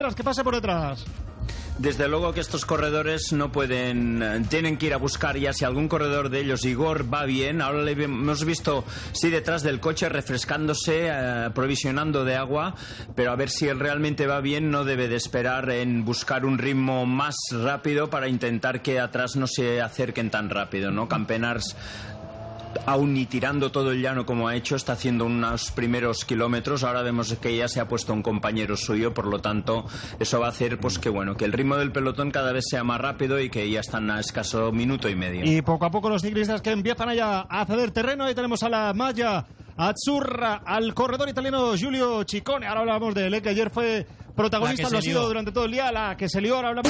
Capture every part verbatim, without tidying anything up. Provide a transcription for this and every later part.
carreras que pase por detrás. Desde luego que estos corredores no pueden, tienen que ir a buscar ya si algún corredor de ellos, Igor, va bien. Ahora le hemos visto, sí, detrás del coche refrescándose, eh, provisionando de agua, pero a ver si él realmente va bien. No debe de esperar en buscar un ritmo más rápido para intentar que atrás no se acerquen tan rápido, ¿no? Campenars, aún ni tirando todo el llano como ha hecho, está haciendo unos primeros kilómetros. Ahora vemos que ya se ha puesto un compañero suyo, por lo tanto eso va a hacer pues que bueno que el ritmo del pelotón cada vez sea más rápido y que ya están a escaso minuto y medio. Y poco a poco los ciclistas que empiezan allá a ceder terreno. Ahí tenemos a la malla azzurra, al corredor italiano Giulio Ciccone. Ahora hablamos de él, que ayer fue protagonista, lo ha sido durante todo el día, la que se lió. Ahora hablamos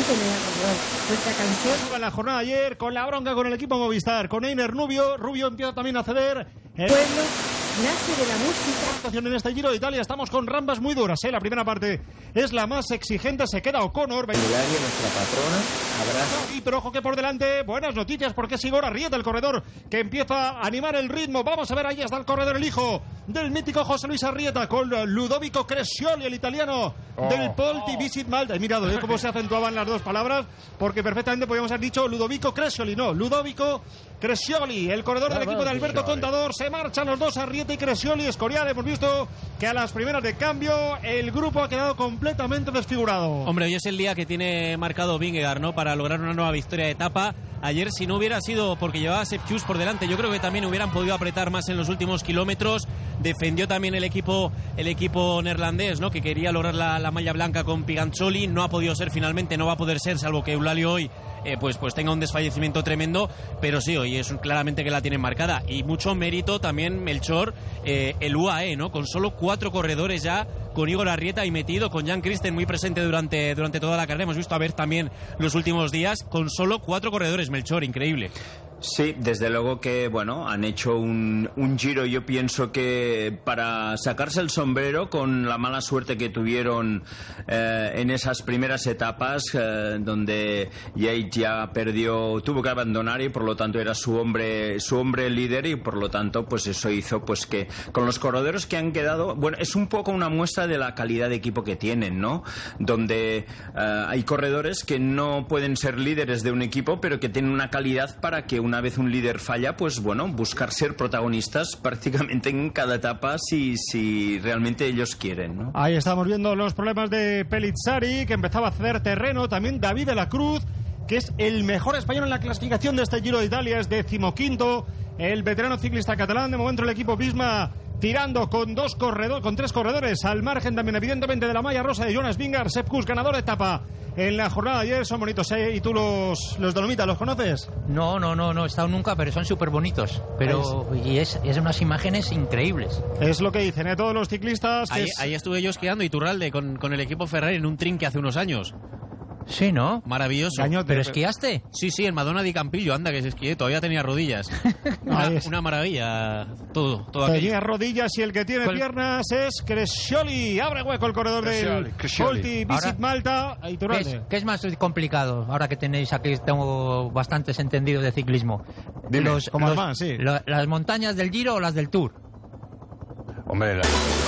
en la jornada ayer, con la bronca con el equipo Movistar, con Einer Rubio. Rubio empieza también a ceder. El pueblo nace de la música. En este Giro de Italia estamos con rambas muy duras, ¿eh? La primera parte es la más exigente, se queda O'Connor. Milagro, nuestra patrona, abrazo. Y pero ojo que por delante, buenas noticias porque es Igor Arrieta, el corredor que empieza a animar el ritmo. Vamos a ver, ahí está el corredor, el hijo del mítico José Luis Arrieta, con Ludovico Crescioli, el italiano oh, del Polti oh. Visit Malta. He mirado ¿eh? cómo se acentuaban las dos palabras, porque perfectamente podríamos haber dicho Ludovico Crescioli, no, Ludovico Crescioli, el corredor del equipo de Alberto Contador. Se marchan los dos, Arrieta y Crescioli. Escorial, hemos visto que a las primeras de cambio el grupo ha quedado completamente desfigurado. Hombre, hoy es el día que tiene marcado Vingegaard, ¿no?, para lograr una nueva victoria de etapa. Ayer, si no hubiera sido porque llevaba Sepp Kuss por delante, yo creo que también hubieran podido apretar más en los últimos kilómetros. Defendió también el equipo el equipo neerlandés, ¿no?, que quería lograr la, la malla blanca con Piganzoli. No ha podido ser finalmente, no va a poder ser, salvo que Eulalia hoy eh, pues, pues tenga un desfallecimiento tremendo. Pero sí, hoy es claramente que la tienen marcada. Y mucho mérito también, Melchor, eh, el U A E, ¿no?, con solo cuatro corredores ya, con Igor Arrieta ahí metido, con Jan Christen muy presente durante, durante toda la carrera. Hemos visto a ver también los últimos días, con solo cuatro corredores, Melchor, increíble. Sí, desde luego que, bueno, han hecho un, un giro, yo pienso que para sacarse el sombrero con la mala suerte que tuvieron eh, en esas primeras etapas, eh, donde Yates ya perdió, tuvo que abandonar y por lo tanto era su hombre, su hombre líder, y por lo tanto pues eso hizo pues que con los corredores que han quedado, bueno, es un poco una muestra de la calidad de equipo que tienen, ¿no? Donde eh, hay corredores que no pueden ser líderes de un equipo, pero que tienen una calidad para que una vez un líder falla, pues bueno, buscar ser protagonistas prácticamente en cada etapa si, si realmente ellos quieren, ¿no? Ahí estamos viendo los problemas de Pellizzari, que empezaba a ceder terreno. También David de la Cruz, que es el mejor español en la clasificación de este Giro de Italia, es decimoquinto. El veterano ciclista catalán, de momento el equipo Visma tirando con dos corredores, con tres corredores al margen también evidentemente de la malla rosa de Jonas Vingegaard. Sepp Kuss, ganador de etapa en la jornada de ayer. Son bonitos, ¿eh? ¿Y tú los, los Dolomitas los conoces? No, no, no, no he estado nunca, pero son súper bonitos. Pero es. Y es, es unas imágenes increíbles. Es lo que dicen, ¿eh?, todos los ciclistas. Ahí, es... ahí estuve yo esquiando Iturralde con, con el equipo Ferrari en un trinque hace unos años. Sí, ¿no? Maravilloso. Cañote, ¿Pero esquiaste? Sí, sí, en Madonna di Campillo, anda que se esquié, todavía tenía rodillas. una, una maravilla, todo, todo aquello. Tenía rodillas y el que tiene ¿Cuál? piernas es Crescioli. Abre hueco el corredor del Polti Visit Malta. ¿Qué es, ¿Qué es más complicado? Ahora que tenéis aquí, tengo bastantes entendidos de ciclismo. Dime, los, como los, más, sí. lo, ¿Las montañas del Giro o las del Tour? Hombre, la...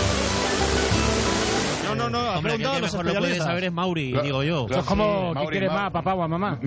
No, no, no, Hombre, que el que mejor lo puede saber es Mauri, claro, digo yo. Eso es como, sí, ¿qué quieres más, papá o a mamá?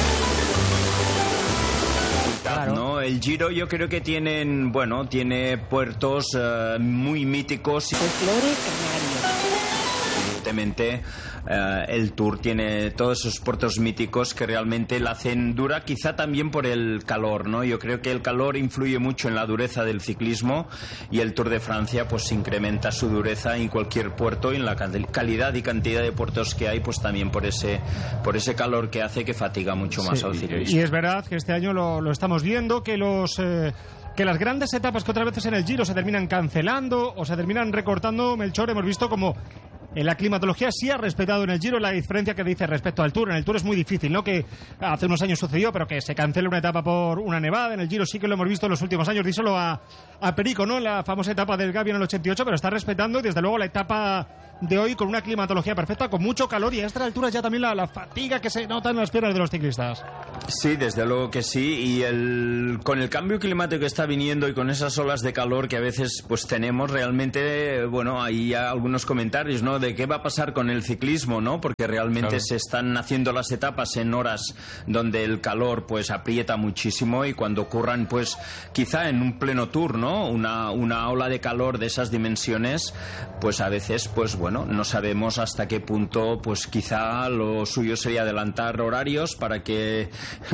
Claro. ¿No? El Giro yo creo que tienen, bueno, tiene puertos uh, muy míticos. Folclore canario. Evidentemente uh, el Tour tiene todos esos puertos míticos que realmente la hacen dura, quizá también por el calor, ¿no? Yo creo que el calor influye mucho en la dureza del ciclismo, y el Tour de Francia pues incrementa su dureza en cualquier puerto, y en la calidad y cantidad de puertos que hay, pues también por ese por ese calor que hace que fatiga mucho más sí, al ciclista. Y es verdad que este año lo, lo estamos viendo, que los eh, que las grandes etapas que otras veces en el Giro se terminan cancelando o se terminan recortando, Melchor, hemos visto como en la climatología sí ha respetado en el Giro la diferencia que dice respecto al Tour. En el Tour es muy difícil, ¿no?, que hace unos años sucedió, pero que se cancele una etapa por una nevada. En el Giro sí que lo hemos visto en los últimos años. Díselo a, a Perico, ¿no?, la famosa etapa del Gavi en el ochenta y ocho, pero está respetando, y desde luego la etapa de hoy con una climatología perfecta, con mucho calor y a esta altura ya también la, la fatiga que se nota en las piernas de los ciclistas. Sí, desde luego que sí, y el, con el cambio climático que está viniendo y con esas olas de calor que a veces pues tenemos, realmente, bueno, hay algunos comentarios, ¿no?, de qué va a pasar con el ciclismo, ¿no?, porque realmente claro. se están haciendo las etapas en horas donde el calor pues aprieta muchísimo, y cuando ocurran pues quizá en un pleno tour, ¿no?, una, una ola de calor de esas dimensiones, pues a veces pues bueno, Bueno, no sabemos hasta qué punto, pues quizá lo suyo sería adelantar horarios para que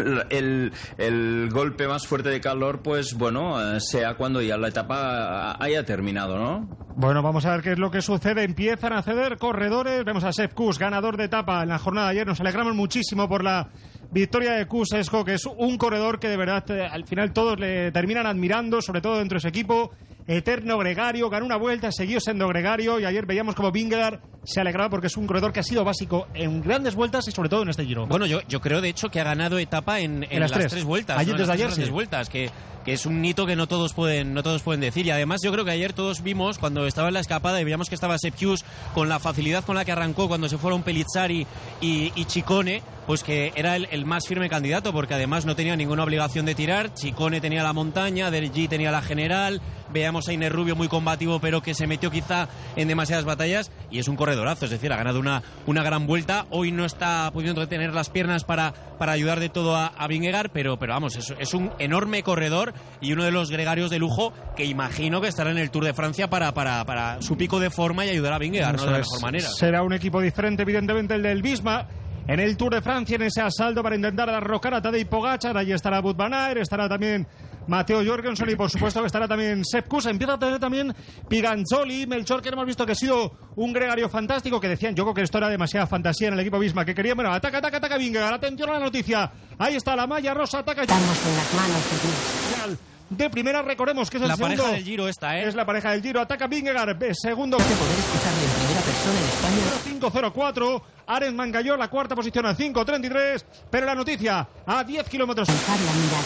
el, el golpe más fuerte de calor, pues bueno, sea cuando ya la etapa haya terminado, ¿no? Bueno, vamos a ver qué es lo que sucede. Empiezan a ceder corredores. Vemos a Sepp Kuss, ganador de etapa en la jornada de ayer. Nos alegramos muchísimo por la victoria de Kuss, Esco, que es un corredor que de verdad al final todos le terminan admirando, sobre todo dentro de su equipo. Eterno gregario, ganó una vuelta, siguió siendo gregario, y ayer veíamos como Vingegaard se alegraba porque es un corredor que ha sido básico en grandes vueltas y sobre todo en este Giro. Bueno, yo, yo creo de hecho que ha ganado etapa en, en, en las, las tres. tres vueltas. Ayer, ¿no? desde las ayer, tres sí. vueltas, que, que es un hito que no todos pueden no todos pueden decir. Y además yo creo que ayer todos vimos cuando estaba en la escapada y veíamos que estaba Sepp Kuss con la facilidad con la que arrancó cuando se fueron Pellizzari y, y Ciccone, pues que era el, el más firme candidato, porque además no tenía ninguna obligación de tirar. Ciccone tenía la montaña, Dergi tenía la general, veíamos a Iner Rubio muy combativo pero que se metió quizá en demasiadas batallas, y es un corredorazo, es decir, ha ganado una, una gran vuelta. Hoy no está pudiendo tener las piernas para, para ayudar de todo a, a Vingegaard, pero, pero vamos, es, es un enorme corredor y uno de los gregarios de lujo que imagino que estará en el Tour de Francia para, para, para su pico de forma y ayudar a Vingegaard, ¿no?, de la mejor manera. Será un equipo diferente, evidentemente, el del Visma en el Tour de Francia, en ese asalto para intentar derrocar a Tadej Pogačar. Allí estará Wout van Aert, estará también Matteo Jorgensen y por supuesto que estará también Sepp Kuss. Empieza a tener también Piganzoli, Melchor, que hemos visto que ha sido un gregario fantástico, que decían, yo creo que esto era demasiada fantasía en el equipo Visma, que querían, bueno, ataca, ataca, ataca Vingegaard, atención a la noticia, ahí está la malla rosa, ataca. Estamos en las manos de Dios. De primera, recordemos que es el la segundo. La pareja del Giro esta, ¿eh? Es la pareja del Giro, ataca Vingegaard, segundo. De poder escucharle en primera persona en España. cinco cero cuatro, Arend Mangalló, la cuarta posición a cinco treinta y tres, pero la noticia a diez kilómetros. Alzar la mirada.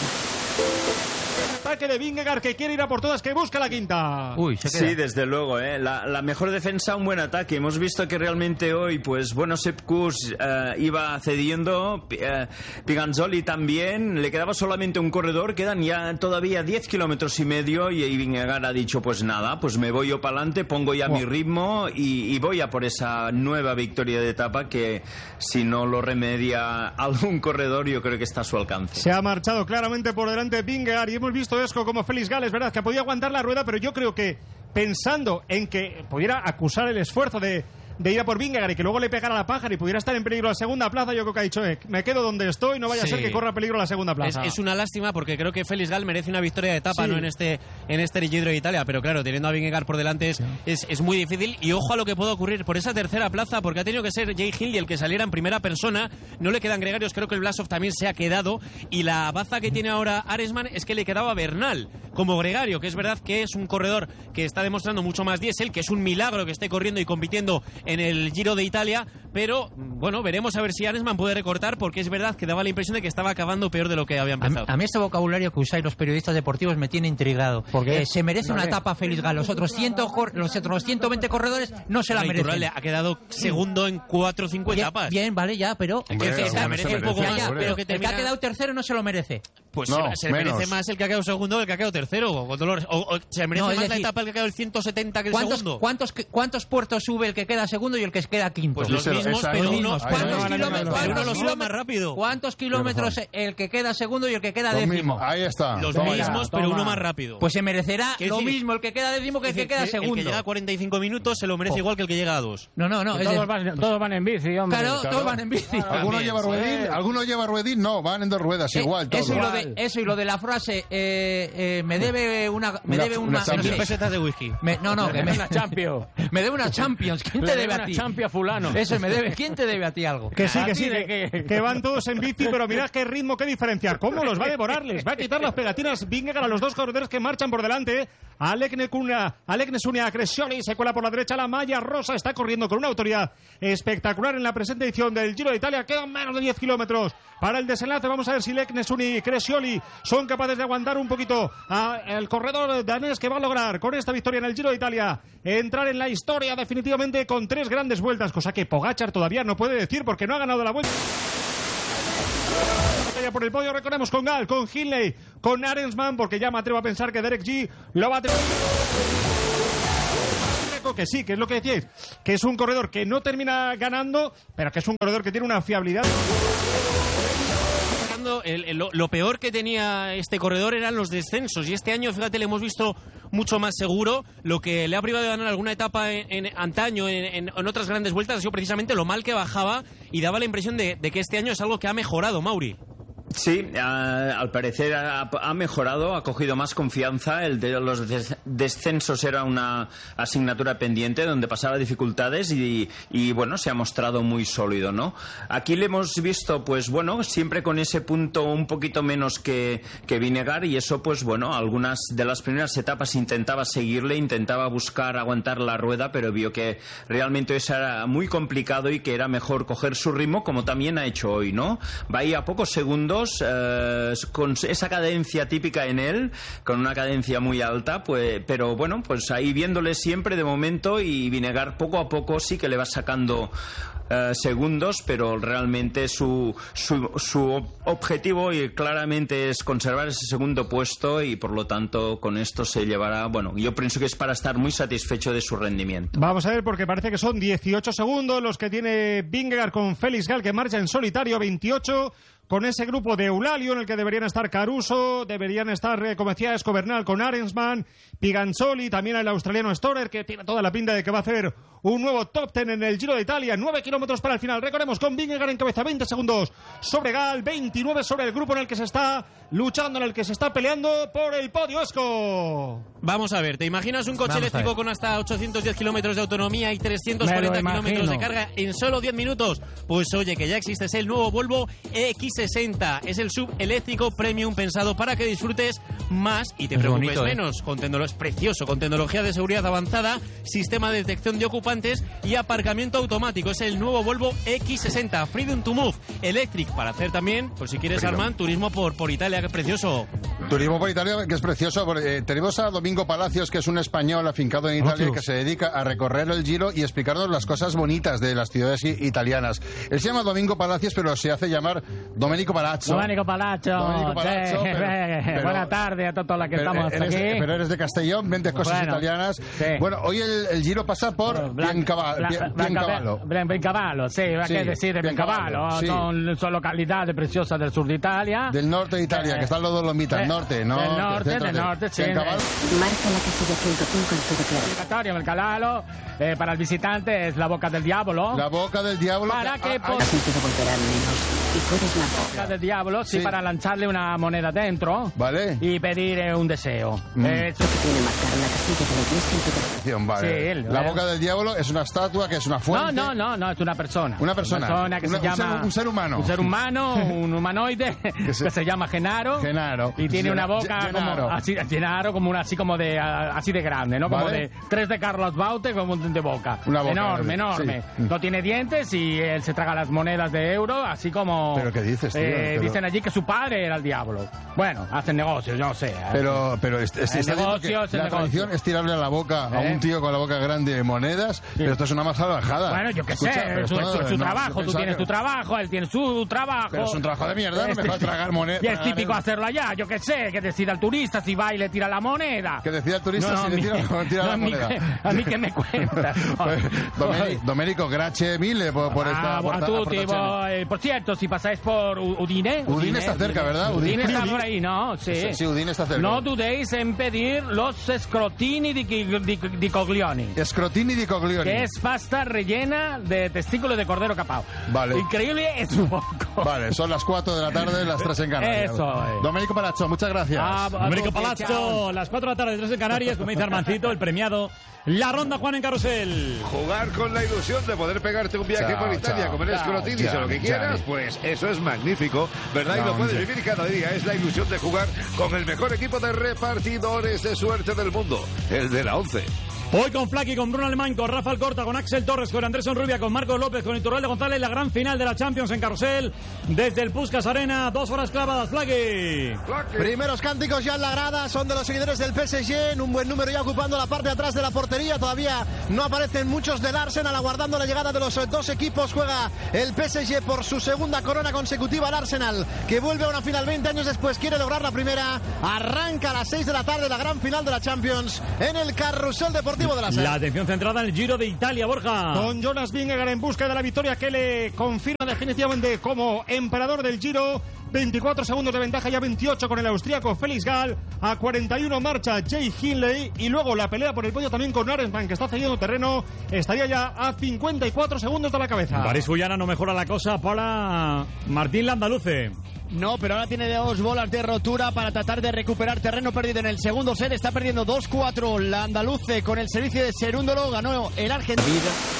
Ataque de Vingegaard, que quiere ir a por todas, que busca la quinta. Uy, se queda. Sí, desde luego, ¿eh? la, la mejor defensa, un buen ataque. Hemos visto que realmente hoy, pues bueno, Sepp Kuss uh, iba cediendo, uh, Piganzoli también, le quedaba solamente un corredor, quedan ya todavía diez kilómetros y medio, y, y Vingegaard ha dicho, pues nada, pues me voy yo para adelante, pongo ya wow. mi ritmo y, y voy a por esa nueva victoria de etapa que si no lo remedia algún corredor, yo creo que está a su alcance. Se ha marchado claramente por delante Vingegaard y hemos visto Esco como Félix Gales, verdad, que podía aguantar la rueda, pero yo creo que pensando en que pudiera acusar el esfuerzo de, de ir a por Vingegaard y que luego le pegara la pájara y pudiera estar en peligro la segunda plaza, yo creo que ha dicho, eh, me quedo donde estoy, no vaya sí. a ser que corra peligro la segunda plaza. Es, es una lástima porque creo que Félix Gall merece una victoria de etapa, sí. no en este en este Giro de Italia, pero claro, teniendo a Vingegaard por delante es, sí. es, es muy difícil, y ojo a lo que puede ocurrir por esa tercera plaza, porque ha tenido que ser Jay Hindley el que saliera en primera persona, no le quedan gregarios, creo que el Blasov también se ha quedado, y la baza que tiene ahora Arensman es que le quedaba Bernal como gregario, que es verdad que es un corredor que está demostrando mucho más diésel, que es un milagro que esté corriendo y compitiendo en el Giro de Italia, pero bueno, veremos a ver si Arensman puede recortar, porque es verdad que daba la impresión de que estaba acabando peor de lo que había empezado. A, a mí este vocabulario que usáis los periodistas deportivos me tiene intrigado. ¿Por qué? Eh, se merece una etapa Félix Gall, los otros, cien, los otros ciento veinte corredores no se la no, merecen. Ha quedado segundo en cuatro o cinco bien, etapas. Bien, vale, ya, pero Hombre, el, que, se merece un poco más, pero que termina... el que ha quedado tercero no se lo merece. Pues no, se, se merece más el que ha quedado segundo que el que ha quedado tercero. O, o, o se merece no, más decir, la etapa el que ha quedado el ciento setenta que el ¿cuántos, segundo. ¿cuántos, ¿Cuántos puertos sube el que queda segundo y el que queda quinto? Pues los mismos, pero uno, ¿cuántos kilómetros uno lo sube más rápido? ¿Cuántos kilómetros el que queda segundo y el que queda décimo? Ahí está. Los toma mismos, ya, pero uno más rápido. Pues se merecerá lo decir, mismo el que queda décimo que el que queda el segundo. El que llega a cuarenta y cinco minutos se lo merece oh. igual que el que llega a dos. No, no, no. Todos, de... van, todos van en bici, hombre. Claro, claro. todos van en bici. ¿Alguno lleva ruedín? Sí. ¿Alguno lleva ruedín? No, van en dos ruedas, eh, igual. Todo. Eso, y lo de, eso y lo de la frase, eh, eh, me debe una... Me una, debe una una... Mil no sé, pesetas de whisky. me, no, no, que me... una Champions. me debe una Champions. ¿Quién te debe a ti? Una Champions fulano. Eso, me debe debe, ¿quién te debe a ti algo? Que sí, ¿A que ti sí, de que, qué? que van todos en bici, pero mirad qué ritmo, qué diferencia. ¿Cómo los va a devorar? Les va a quitar las pegatinas Vingegaard a los dos corredores que marchan por delante. Alec Nesunia Crescioli se cuela por la derecha. La malla rosa está corriendo con una autoridad espectacular en la presente edición del Giro de Italia. Quedan menos de diez kilómetros para el desenlace. Vamos a ver si Alec Nesunia y Crescioli son capaces de aguantar un poquito al corredor danés, que va a lograr con esta victoria en el Giro de Italia entrar en la historia definitivamente con tres grandes vueltas, cosa que Pogačar todavía no puede decir porque no ha ganado la vuelta. Por el podio recorremos con Gal, con Hindley, con Arensman, porque ya me atrevo a pensar que Derek G lo va a tener. Que sí, que es lo que decíais, que es un corredor que no termina ganando, pero que es un corredor que tiene una fiabilidad. El, el, lo, lo peor que tenía este corredor eran los descensos, y este año, fíjate, le hemos visto mucho más seguro. Lo que le ha privado de ganar alguna etapa en, en antaño, en, en, en otras grandes vueltas, ha sido precisamente lo mal que bajaba, y daba la impresión de, de que este año es algo que ha mejorado, Mauri. Sí, a, al parecer ha, ha mejorado, ha cogido más confianza. El de los des, descensos era una asignatura pendiente donde pasaba dificultades y, y bueno, se ha mostrado muy sólido, ¿no? Aquí le hemos visto, pues bueno, siempre con ese punto un poquito menos que, que Vingegaard, y eso, pues bueno, algunas de las primeras etapas intentaba seguirle, intentaba buscar aguantar la rueda, pero vio que realmente eso era muy complicado y que era mejor coger su ritmo, como también ha hecho hoy, ¿no? Va ahí a pocos segundos. Eh, con esa cadencia típica en él, con una cadencia muy alta, pues, pero bueno, pues ahí viéndole siempre de momento, y Vingegaard poco a poco sí que le va sacando eh, segundos, pero realmente su, su, su objetivo y claramente es conservar ese segundo puesto, y por lo tanto con esto se llevará, bueno, yo pienso que es para estar muy satisfecho de su rendimiento. Vamos a ver, porque parece que son dieciocho segundos los que tiene Vingegaard con Félix Gal, que marcha en solitario, veintiocho con ese grupo de Eulalio en el que deberían estar Caruso, deberían estar, eh, como decía, Escobernal con Arensman, Piganzoli, también el australiano Storer, que tiene toda la pinta de que va a hacer un nuevo top ten en el Giro de Italia. Nueve kilómetros para el final. Recordemos con Vingegaard en cabeza, veinte segundos sobre Gal, veintinueve sobre el grupo en el que se está luchando, en el que se está peleando por el podio. Esco. Vamos a ver, ¿te imaginas un coche Vamos eléctrico con hasta ochocientos diez kilómetros de autonomía y trescientos cuarenta kilómetros de carga en solo diez minutos? Pues oye, que ya existe, es el nuevo Volvo equis sesenta. Es el sub eléctrico premium pensado para que disfrutes más y te es preocupes bonito, menos. ¿eh? Con tecnología, es precioso, con tecnología de seguridad avanzada, sistema de detección de ocupantes y aparcamiento automático. Es el nuevo Volvo equis sesenta. Freedom to Move Electric, para hacer también, por si quieres, Freedom. Armand, turismo por, por Italia, que es precioso. Turismo por Italia, que es precioso. Porque, eh, tenemos a Domingo Palacios, que es un español afincado en Italia, que se dedica a recorrer el Giro y explicarnos las cosas bonitas de las ciudades italianas. Él se llama Domingo Palacios, pero se hace llamar Domenico Palazzo. Domenico Palazzo. Domenico Palazzo, Sí, pero, pero, buena tarde a todos los que pero estamos eres, aquí. Pero eres de Castellón, vendes cosas Bueno, italianas. sí. Bueno, hoy el, el Giro pasa por Biancavallo. Biancavallo. Biancavallo, sí, Sí, che decir Biancavallo, Biancavallo. sí. Son, son localidades preciosas del sur de Italia. Del norte de Italia, Eh, que están los Dolomitas, eh, norte, ¿no? Del norte, centro, del de- norte, sí. Biancavallo. Marca la casilla ciento cinco en todo claro. Obligatorio, el calalo. Eh, para el visitante es la boca del diablo. La boca del diablo. Para que- que ah, po- La gente volverá menos y puedes marcar. boca del diablo, sí, Sí. para lanzarle una moneda dentro. Vale. Y pedir eh, un deseo. Mm. Eh, Lo que tiene marcar la casilla de la iglesia en todo claro. Vale. Sí, él, la eh. boca del diablo es una estatua, que es una No, fuente. no, no, no, es una persona. Una persona. que Una- se un llama... ser- un ser humano. Un ser humano, un humanoide, que se- se, llama Genaro. Genaro. Y tiene Gena- una boca Genaro. como así, Genaro, como una, así como de así de grande, ¿no? Como Vale. de tres de Carlos Baute como de boca. Una boca enorme, grande, enorme. sí. No tiene dientes y él se traga las monedas de euro, así como... ¿Pero qué dices, tío? eh, Pero- Dicen allí que su padre era el diablo. Bueno, hacen negocios, yo no sé. ¿eh? Pero, pero es, es- El está diciendo que negocio es el la negocio. tradición es tirarle a la boca a ¿Eh? un tío con la boca grande de monedas, pero esto es una más salvajada. Bueno, yo qué Escucha, sé, pero es su, esto su- no- su no, trabajo, yo tú pensaba tienes que- tu trabajo, él tiene su trabajo. Pero es un trabajo de mierda, no me Este- va a tragar moneda. Y es típico hacerlo allá, yo qué sé, que decida el turista si va y le tira la moneda. Que decida el turista No, si a le mí- tira, o tira no, la a mí moneda. que- a mí que me cuentas. Pues, Domeni- Domenico, grazie mille por, por esta... Ah, por a esta tutti, aportazione. voi- por cierto, si pasáis por por Udine. Udine está cerca, ¿verdad? Udine está por ahí, ¿no? Sí. Sí, sí, Udine está cerca. No dudéis en pedir los scrotini di, di, di coglioni. Scrotini di coglioni. Que es pasta rellena de testículos de cordero capao. Vale. Increíble, es poco. Vale, son las cuatro de la tarde, las tres en Canarias. Eso es. Domenico Palazzo, muchas gracias. Ah, Domenico Palazzo, las cuatro de la tarde, tres en Canarias, como dice Armancito, el premiado. La ronda, Juan, en carrusel. Jugar con la ilusión de poder pegarte un viaje Chao, por Italia, chao, comer escrotinis o lo que quieras, pues eso es magnífico, ¿verdad? Y lo puedes vivir cada día. Es la ilusión de jugar con el mejor equipo de repartidores de suerte del mundo, el de la ONCE. Hoy con Flaky, con Bruno Alemán, con Rafa Alcorta, con Axel Torres, con Andrés Onrubia, con Marcos López, con Iturralde González, la gran final de la Champions en carrusel desde el Puskás Arena, dos horas clavadas, Flaky. Primeros cánticos ya en la grada, son de los seguidores del P S G, en un buen número ya ocupando la parte de atrás de la portería, todavía no aparecen muchos del Arsenal, aguardando la llegada de los dos equipos. Juega el P S G por su segunda corona consecutiva, el Arsenal, que vuelve a una final veinte años después, quiere lograr la primera. Arranca a las seis de la tarde la gran final de la Champions en el carrusel deportivo de la, la atención centrada en el Giro de Italia, Borja. Con Jonas Vingegaard en busca de la victoria que le confirma definitivamente como emperador del Giro. veinticuatro segundos de ventaja, ya veintiocho con el austríaco Felix Gall. A cuarenta y uno marcha Jay Hindley. Y luego la pelea por el podio también con Arensman, que está cediendo terreno. Estaría ya a cincuenta y cuatro segundos de la cabeza. París Guyana no mejora la cosa para Martín Landaluce. No, pero ahora tiene dos bolas de rotura para tratar de recuperar terreno perdido en el segundo set. Está perdiendo dos cuatro la andaluce con el servicio de Serúndolo. Ganó el argentino.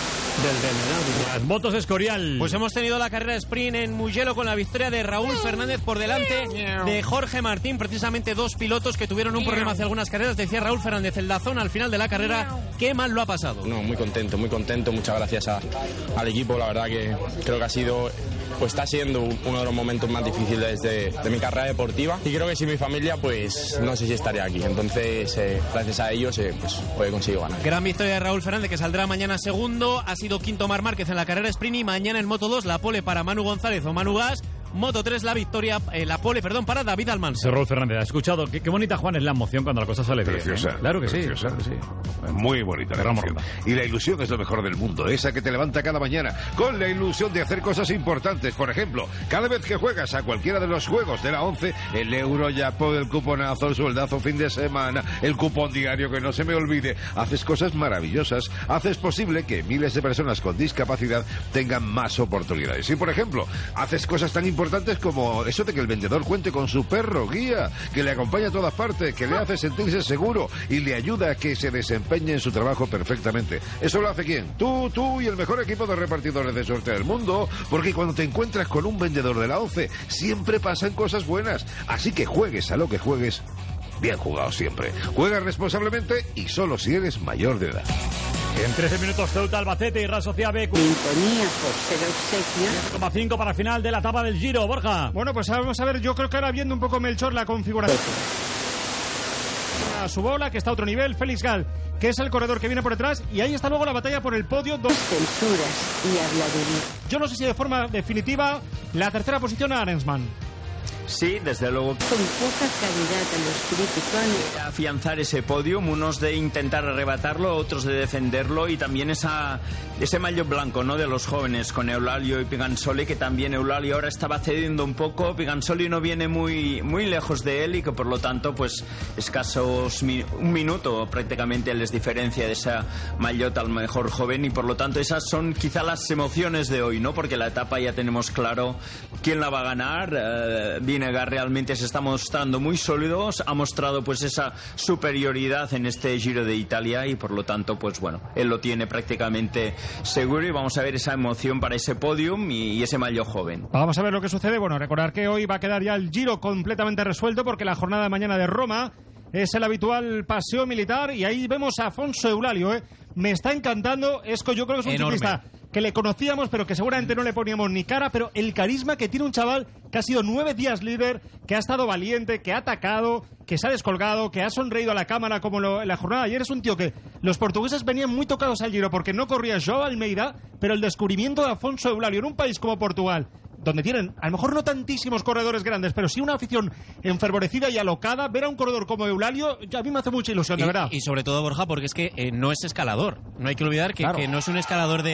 Las motos Escorial. Pues hemos tenido la carrera sprint en Mugello con la victoria de Raúl Fernández por delante de Jorge Martín. Precisamente dos pilotos que tuvieron un problema hace algunas carreras. Decía Raúl Fernández en la zona al final de la carrera. Qué mal lo ha pasado. No, muy contento, muy contento. Muchas gracias a, al equipo. La verdad que creo que ha sido, pues está siendo uno de los momentos más difíciles de, de mi carrera deportiva. Y creo que sin mi familia, pues no sé si estaría aquí. Entonces, eh, gracias a ellos, eh, pues hoy he conseguido ganar. Gran victoria de Raúl Fernández, que saldrá mañana segundo. Ha sido quinto Marc Márquez en la carrera sprint y mañana en Moto dos la pole para Manu González o Manu Gas. Moto tres la victoria, eh, la pole, perdón, para David Almansa. Raúl Fernández, ha escuchado. Qué, qué bonita, Juan, es la emoción cuando la cosa sale preciosa, bien. ¿eh? Claro que preciosa. sí, claro que sí. Muy bonita la emoción. Y la ilusión es lo mejor del mundo, esa que te levanta cada mañana con la ilusión de hacer cosas importantes. Por ejemplo, cada vez que juegas a cualquiera de los juegos de la ONCE, el euro, jackpot, el cuponazo, el sueldazo fin de semana, el cupón diario, que no se me olvide, haces cosas maravillosas, haces posible que miles de personas con discapacidad tengan más oportunidades. Y por ejemplo, haces cosas tan importantes como eso de que el vendedor cuente con su perro guía, que le acompaña a todas partes, que le hace sentirse seguro y le ayuda a que se desempeñe en su trabajo perfectamente. ¿Eso lo hace quién? Tú, tú y el mejor equipo de repartidores de suerte del mundo, porque cuando te encuentras con un vendedor de la ONCE, siempre pasan cosas buenas. Así que juegues a lo que juegues, bien jugado siempre. Juega responsablemente y solo si eres mayor de edad. En trece minutos, Ceuta, Albacete y Real Sociedad B. Sintonía por ser obsequio. siete coma cinco para final de la etapa del Giro, Borja. Bueno, pues vamos a ver, yo creo que ahora viendo un poco Melchor la configuración. A su bola, que está a otro nivel, Félix Gall, que es el corredor que viene por detrás, y ahí está luego la batalla por el podio. Dos censuras y habladuría. Yo no sé si de forma definitiva la tercera posición a Arensman. Sí, desde luego. Con poca calidad a los criticones. Afianzar ese podium, unos de intentar arrebatarlo, otros de defenderlo, y también esa, ese maillot blanco, ¿no?, de los jóvenes con Eulalio y Pigansoli, que también Eulalio ahora estaba cediendo un poco. Pigansoli no viene muy, muy lejos de él y que por lo tanto, pues escasos mi, un minuto prácticamente les diferencia de esa maillot al mejor joven, y por lo tanto esas son quizá las emociones de hoy, ¿no?, porque la etapa ya tenemos claro quién la va a ganar. Eh, Vingegaard realmente se está mostrando muy sólido, ha mostrado pues esa superioridad en este Giro de Italia y por lo tanto pues bueno, él lo tiene prácticamente seguro y vamos a ver esa emoción para ese podium y, y ese maillot joven. Vamos a ver lo que sucede. Bueno, recordar que hoy va a quedar ya el Giro completamente resuelto porque la jornada de mañana de Roma es el habitual paseo militar y ahí vemos a Afonso Eulalio, ¿eh? Me está encantando, es que yo creo que es un Enorme. ciclista que le conocíamos, pero que seguramente no le poníamos ni cara, pero el carisma que tiene un chaval que ha sido nueve días líder, que ha estado valiente, que ha atacado, que se ha descolgado, que ha sonreído a la cámara como lo, en la jornada de ayer. Es un tío que los portugueses venían muy tocados al Giro porque no corría Joao Almeida, pero el descubrimiento de Afonso Eulalio en un país como Portugal, donde tienen, a lo mejor no tantísimos corredores grandes, pero sí una afición enfervorecida y alocada, ver a un corredor como Eulalio, a mí me hace mucha ilusión, de y, verdad. Y sobre todo, Borja, porque es que eh, no es escalador. No hay que olvidar que, Claro. que no es un escalador de,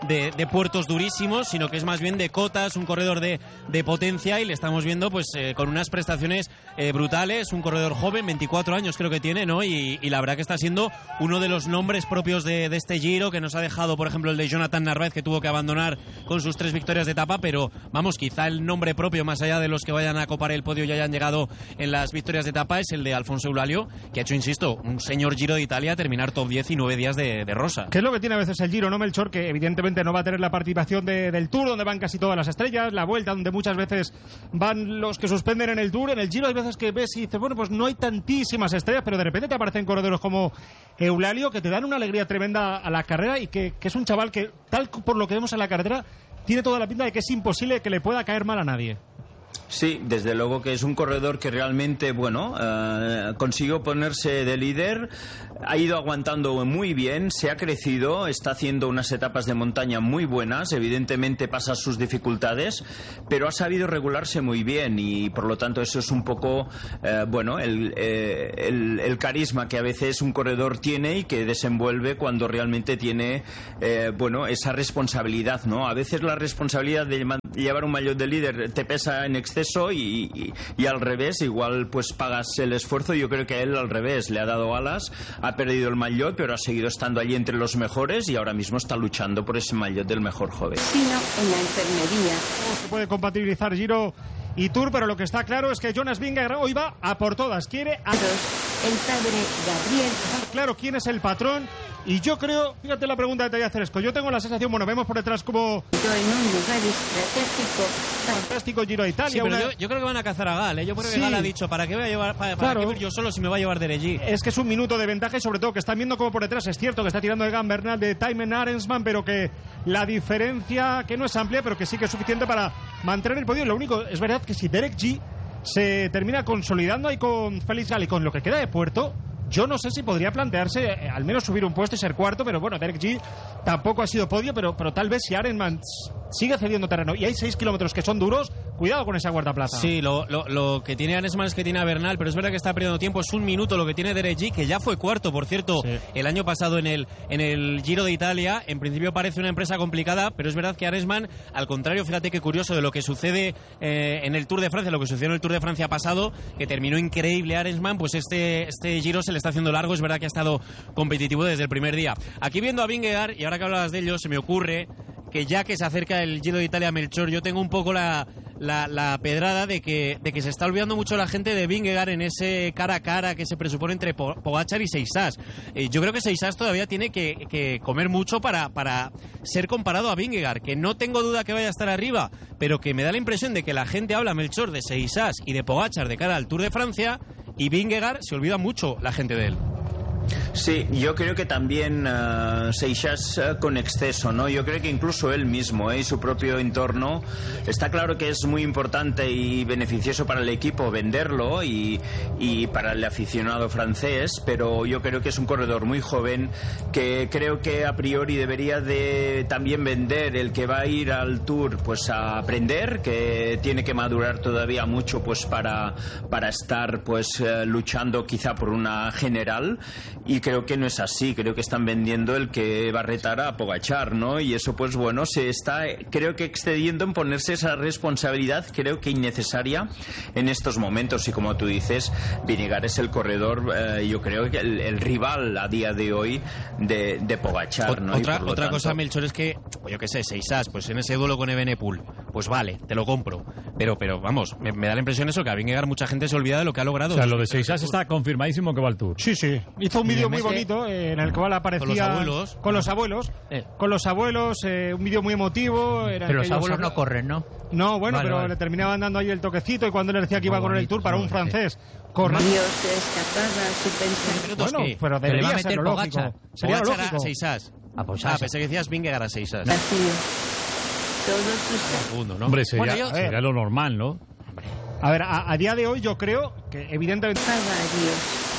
de, de puertos durísimos, sino que es más bien de cotas, un corredor de, de potencia, y le estamos viendo pues eh, con unas prestaciones eh, brutales, un corredor joven, veinticuatro años creo que tiene, ¿no? Y, y la verdad que está siendo uno de los nombres propios de, de este Giro, que nos ha dejado, por ejemplo, el de Jonathan Narváez, que tuvo que abandonar con sus tres victorias de etapa, pero vamos, quizá el nombre propio, más allá de los que vayan a copar el podio y hayan llegado en las victorias de etapa, es el de Alfonso Eulalio, que ha hecho, insisto, un señor Giro de Italia, terminar top diez y nueve días de, de rosa. ¿Qué es lo que tiene a veces el Giro, no, Melchor? Que evidentemente no va a tener la participación de, del Tour, donde van casi todas las estrellas, la Vuelta, donde muchas veces van los que suspenden en el Tour. En el Giro hay veces que ves y dices, bueno, pues no hay tantísimas estrellas, pero de repente te aparecen corredores como Eulalio, que te dan una alegría tremenda a la carrera, y que, que es un chaval que, tal por lo que vemos en la carretera, tiene toda la pinta de que es imposible que le pueda caer mal a nadie. Sí, desde luego que es un corredor que realmente, bueno, eh, consiguió ponerse de líder, ha ido aguantando muy bien, se ha crecido, está haciendo unas etapas de montaña muy buenas, evidentemente pasa sus dificultades, pero ha sabido regularse muy bien, y por lo tanto eso es un poco, eh, bueno, el, eh, el, el carisma que a veces un corredor tiene y que desenvuelve cuando realmente tiene, eh, bueno, esa responsabilidad, ¿no? A veces la responsabilidad de llevar un maillot de líder te pesa en exceso, y, y, y al revés, igual pues pagas el esfuerzo. Yo creo que a él al revés, le ha dado alas, ha perdido el maillot, pero ha seguido estando allí entre los mejores, y ahora mismo está luchando por ese maillot del mejor joven. Sino en la enfermería. No se puede compatibilizar Giro y Tour, pero lo que está claro es que Jonas Vingegaard hoy va a por todas, quiere a... El padre Gabriel. Claro quién es el patrón. Y yo creo, fíjate la pregunta que te voy a hacer, Esco. Yo tengo la sensación, bueno, vemos por detrás como... En un lugar estratégico. Fantástico Giro de Italia. Sí, pero una... yo, yo creo que van a cazar a Gal, ¿eh? Yo creo que Sí. Gal ha dicho, ¿para qué voy a llevar, para, para Claro. qué voy yo solo si me va a llevar Deregi? Es que es un minuto de ventaja, y sobre todo que están viendo como por detrás, es cierto que está tirando Egan Bernal de Thymen Arensman, pero que la diferencia, que no es amplia, pero que sí que es suficiente para mantener el podio. Lo único, es verdad que si Derek G se termina consolidando ahí con Félix Gall y con lo que queda de Puerto, yo no sé si podría plantearse eh, al menos subir un puesto y ser cuarto, pero bueno, Derek G tampoco ha sido podio, pero, pero tal vez si Arenman sigue cediendo terreno y hay seis kilómetros que son duros, cuidado con esa cuarta plaza. Sí, lo, lo, lo que tiene Arensman es que tiene a Bernal, pero es verdad que está perdiendo tiempo, es un minuto lo que tiene Derek G, que ya fue cuarto, por cierto, sí. el año pasado en el, en el Giro de Italia. En principio parece una empresa complicada, pero es verdad que Arensman, al contrario, fíjate qué curioso de lo que sucede eh, en el Tour de Francia, lo que sucedió en el Tour de Francia pasado, que terminó increíble Arensman, pues este, este Giro se le está haciendo largo. Es verdad que ha estado competitivo desde el primer día. Aquí viendo a Vingegaard, y ahora que hablabas de ello, se me ocurre que ya que se acerca el Giro de Italia, Melchor, yo tengo un poco la, la, la pedrada de que, de que se está olvidando mucho la gente de Vingegaard en ese cara a cara que se presupone entre Pogačar y Seixas. Eh, yo creo que Seixas todavía tiene que, que comer mucho para, para ser comparado a Vingegaard, que no tengo duda que vaya a estar arriba, pero que me da la impresión de que la gente habla, Melchor, de Seixas y de Pogačar de cara al Tour de Francia, y Vingegaard se olvida mucho la gente de él. Sí, yo creo que también uh, Seixas uh, con exceso, ¿no? Yo creo que incluso él mismo ¿eh? y su propio entorno, está claro que es muy importante y beneficioso para el equipo venderlo y, y para el aficionado francés, pero yo creo que es un corredor muy joven que creo que a priori debería de también vender el que va a ir al Tour pues a aprender, que tiene que madurar todavía mucho pues para, para estar pues uh, luchando quizá por una general. Y creo que no es así, creo que están vendiendo el que va a retar a Pogačar, ¿no? Y eso pues bueno, se está creo que excediendo en ponerse esa responsabilidad, creo que innecesaria en estos momentos, y como tú dices, Vingegaard es el corredor, eh, yo creo que el, el rival a día de hoy de, de Pogačar, ¿no? Otra, otra tanto... cosa, Melchor, es que, yo qué sé, Seixas, pues en ese duelo con Evenepoel, pues vale, te lo compro, pero, pero vamos, me, me da la impresión eso, que a Vingegaard mucha gente se olvida de lo que ha logrado. O sea, lo de Seixas está confirmadísimo que va al Tour. Sí, sí, hizo un vídeo muy bonito eh, en el cual aparecía con los abuelos, con los abuelos, eh. con los abuelos eh, un vídeo muy emotivo. Era pero los abuelos no corren, ¿no? No, bueno, vale, pero vale. le terminaban dando ahí el toquecito, y cuando le decía que iba muy con el bonito, Tour para un bonito, francés Dios correr. se escapaba a su pensamiento. Bueno, pero debería ser lo lógico. Sería lo Pogačar lógico. a Seixas. Ah, pues ah, pensé que decías Vingegaard a Seixas. Vacío. Todos sus... Segundo, ¿no? Hombre, sería, bueno, yo... sería lo normal, ¿no? A ver, a, a día de hoy yo creo que evidentemente Paga a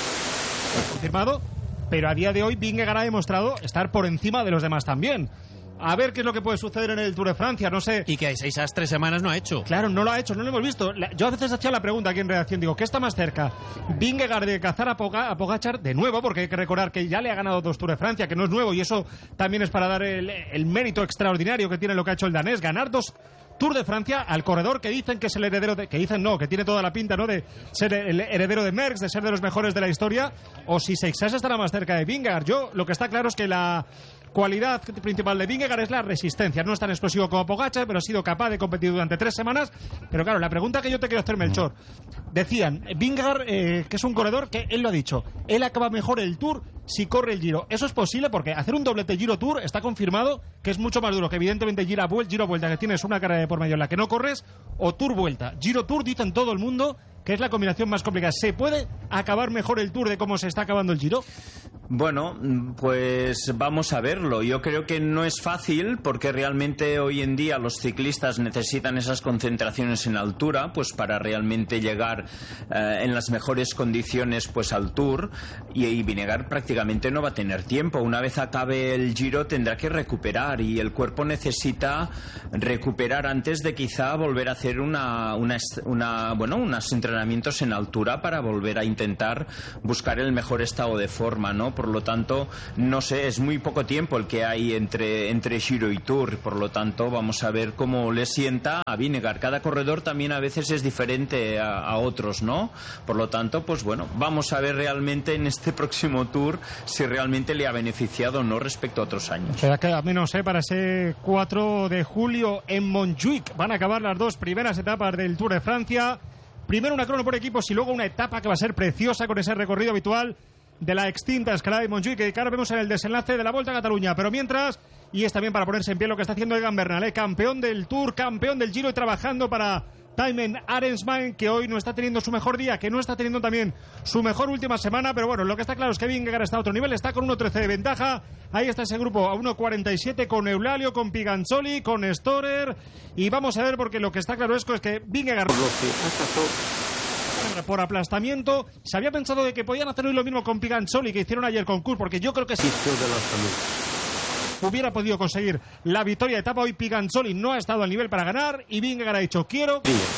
Dios. confirmado, pero a día de hoy Vingegaard ha demostrado estar por encima de los demás también. A ver qué es lo que puede suceder en el Tour de Francia, no sé. Y que hay seis a tres semanas no ha hecho. Claro, no lo ha hecho, no lo hemos visto. Yo a veces hacía la pregunta aquí en redacción, digo, ¿qué está más cerca? Vingegaard de cazar a, Poga, a Pogačar de nuevo, porque hay que recordar que ya le ha ganado dos Tours de Francia, que no es nuevo, y eso también es para dar el, el mérito extraordinario que tiene lo que ha hecho el danés, ganar dos Tour de Francia al corredor que dicen que es el heredero de, que dicen no, que tiene toda la pinta, ¿no?, de ser el heredero de Merckx, de ser de los mejores de la historia, o si Seixas estará más cerca de Vingegaard. Yo lo que está claro es que la cualidad principal de Vingegaard es la resistencia. No es tan explosivo como Pogačar, pero ha sido capaz de competir durante tres semanas. Pero claro, la pregunta que yo te quiero hacer, Melchor, decían, Vingegaard, eh, que es un corredor que él lo ha dicho, él acaba mejor el Tour si corre el Giro. Eso es posible porque hacer un doblete Giro-Tour está confirmado que es mucho más duro, que evidentemente Giro-Vuelta, Giro-Vuelta, que tienes una carrera de por medio en la que no corres, o Tour-Vuelta. Giro-Tour dicen todo el mundo que es la combinación más complicada. ¿Se puede acabar mejor el Tour de cómo se está acabando el Giro? Bueno, pues vamos a verlo. Yo creo que no es fácil porque realmente hoy en día los ciclistas necesitan esas concentraciones en altura pues para realmente llegar eh, en las mejores condiciones pues al Tour, y, y Vingegaard prácticamente no va a tener tiempo. Una vez acabe el Giro tendrá que recuperar y el cuerpo necesita recuperar antes de quizá volver a hacer una, una, una bueno, unos entrenamientos en altura para volver a intentar buscar el mejor estado de forma, ¿no? Por lo tanto, no sé, es muy poco tiempo el que hay entre, entre Giro y Tour, por lo tanto, vamos a ver cómo le sienta a Vingegaard. Cada corredor también a veces es diferente a, a otros, ¿no? Por lo tanto, pues bueno, vamos a ver realmente en este próximo Tour si realmente le ha beneficiado o no respecto a otros años. Será que al menos ¿eh? para ese cuatro de julio en Montjuic van a acabar las dos primeras etapas del Tour de Francia. Primero una crono por equipos y luego una etapa que va a ser preciosa con ese recorrido habitual de la extinta escalada de Montjuic, que ahora vemos en el desenlace de la Volta a Cataluña. Pero mientras, y es también para ponerse en pie lo que está haciendo Egan Bernal, ¿eh? campeón del Tour, campeón del Giro y trabajando para Thymen Arensman, que hoy no está teniendo su mejor día, que no está teniendo también su mejor última semana, pero bueno, lo que está claro es que Vingegaard está a otro nivel, está con uno trece de ventaja. Ahí está ese grupo a uno cuarenta y siete con Eulalio, con Piganzoli, con Storer, y vamos a ver, porque lo que está claro es que Vingegaard por aplastamiento, se había pensado de que podían hacer hoy lo mismo con Piganzoli que hicieron ayer con Kurt, porque yo creo que sí hubiera podido conseguir la victoria de etapa. Hoy Piganzoli no ha estado al nivel para ganar y Vingegaard ha dicho quiero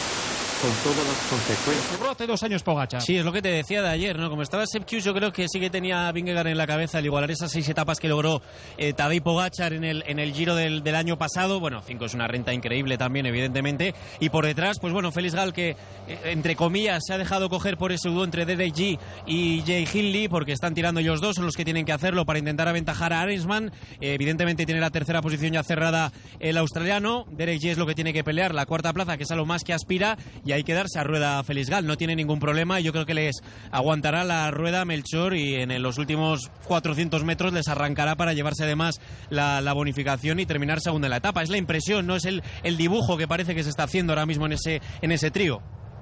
con todas las consecuencias. Hace dos años Pogačar. Sí, es lo que te decía de ayer, ¿no? Como estaba Sepp Kuss, yo creo que sí que tenía Vingegaard en la cabeza el igualar esas seis etapas que logró eh, Tadej Pogačar en el, en el Giro del, del año pasado. Bueno, cinco es una renta increíble también, evidentemente. Y por detrás, pues bueno, Félix Gall, que eh, entre comillas se ha dejado coger por ese dúo entre Derek G y Jay Hindley, porque están tirando ellos dos, son los que tienen que hacerlo para intentar aventajar a Arensman. Eh, evidentemente tiene la tercera posición ya cerrada el australiano. Derek G es lo que tiene que pelear, la cuarta plaza, que es a lo más que aspira, y hay que darse a rueda a Félix Gall. No tiene ningún problema, yo creo que les aguantará la rueda Melchor y en los últimos cuatrocientos metros les arrancará para llevarse además la, la bonificación y terminar segunda en la etapa. Es la impresión, no es el, el dibujo que parece que se está haciendo ahora mismo en ese, en ese trío.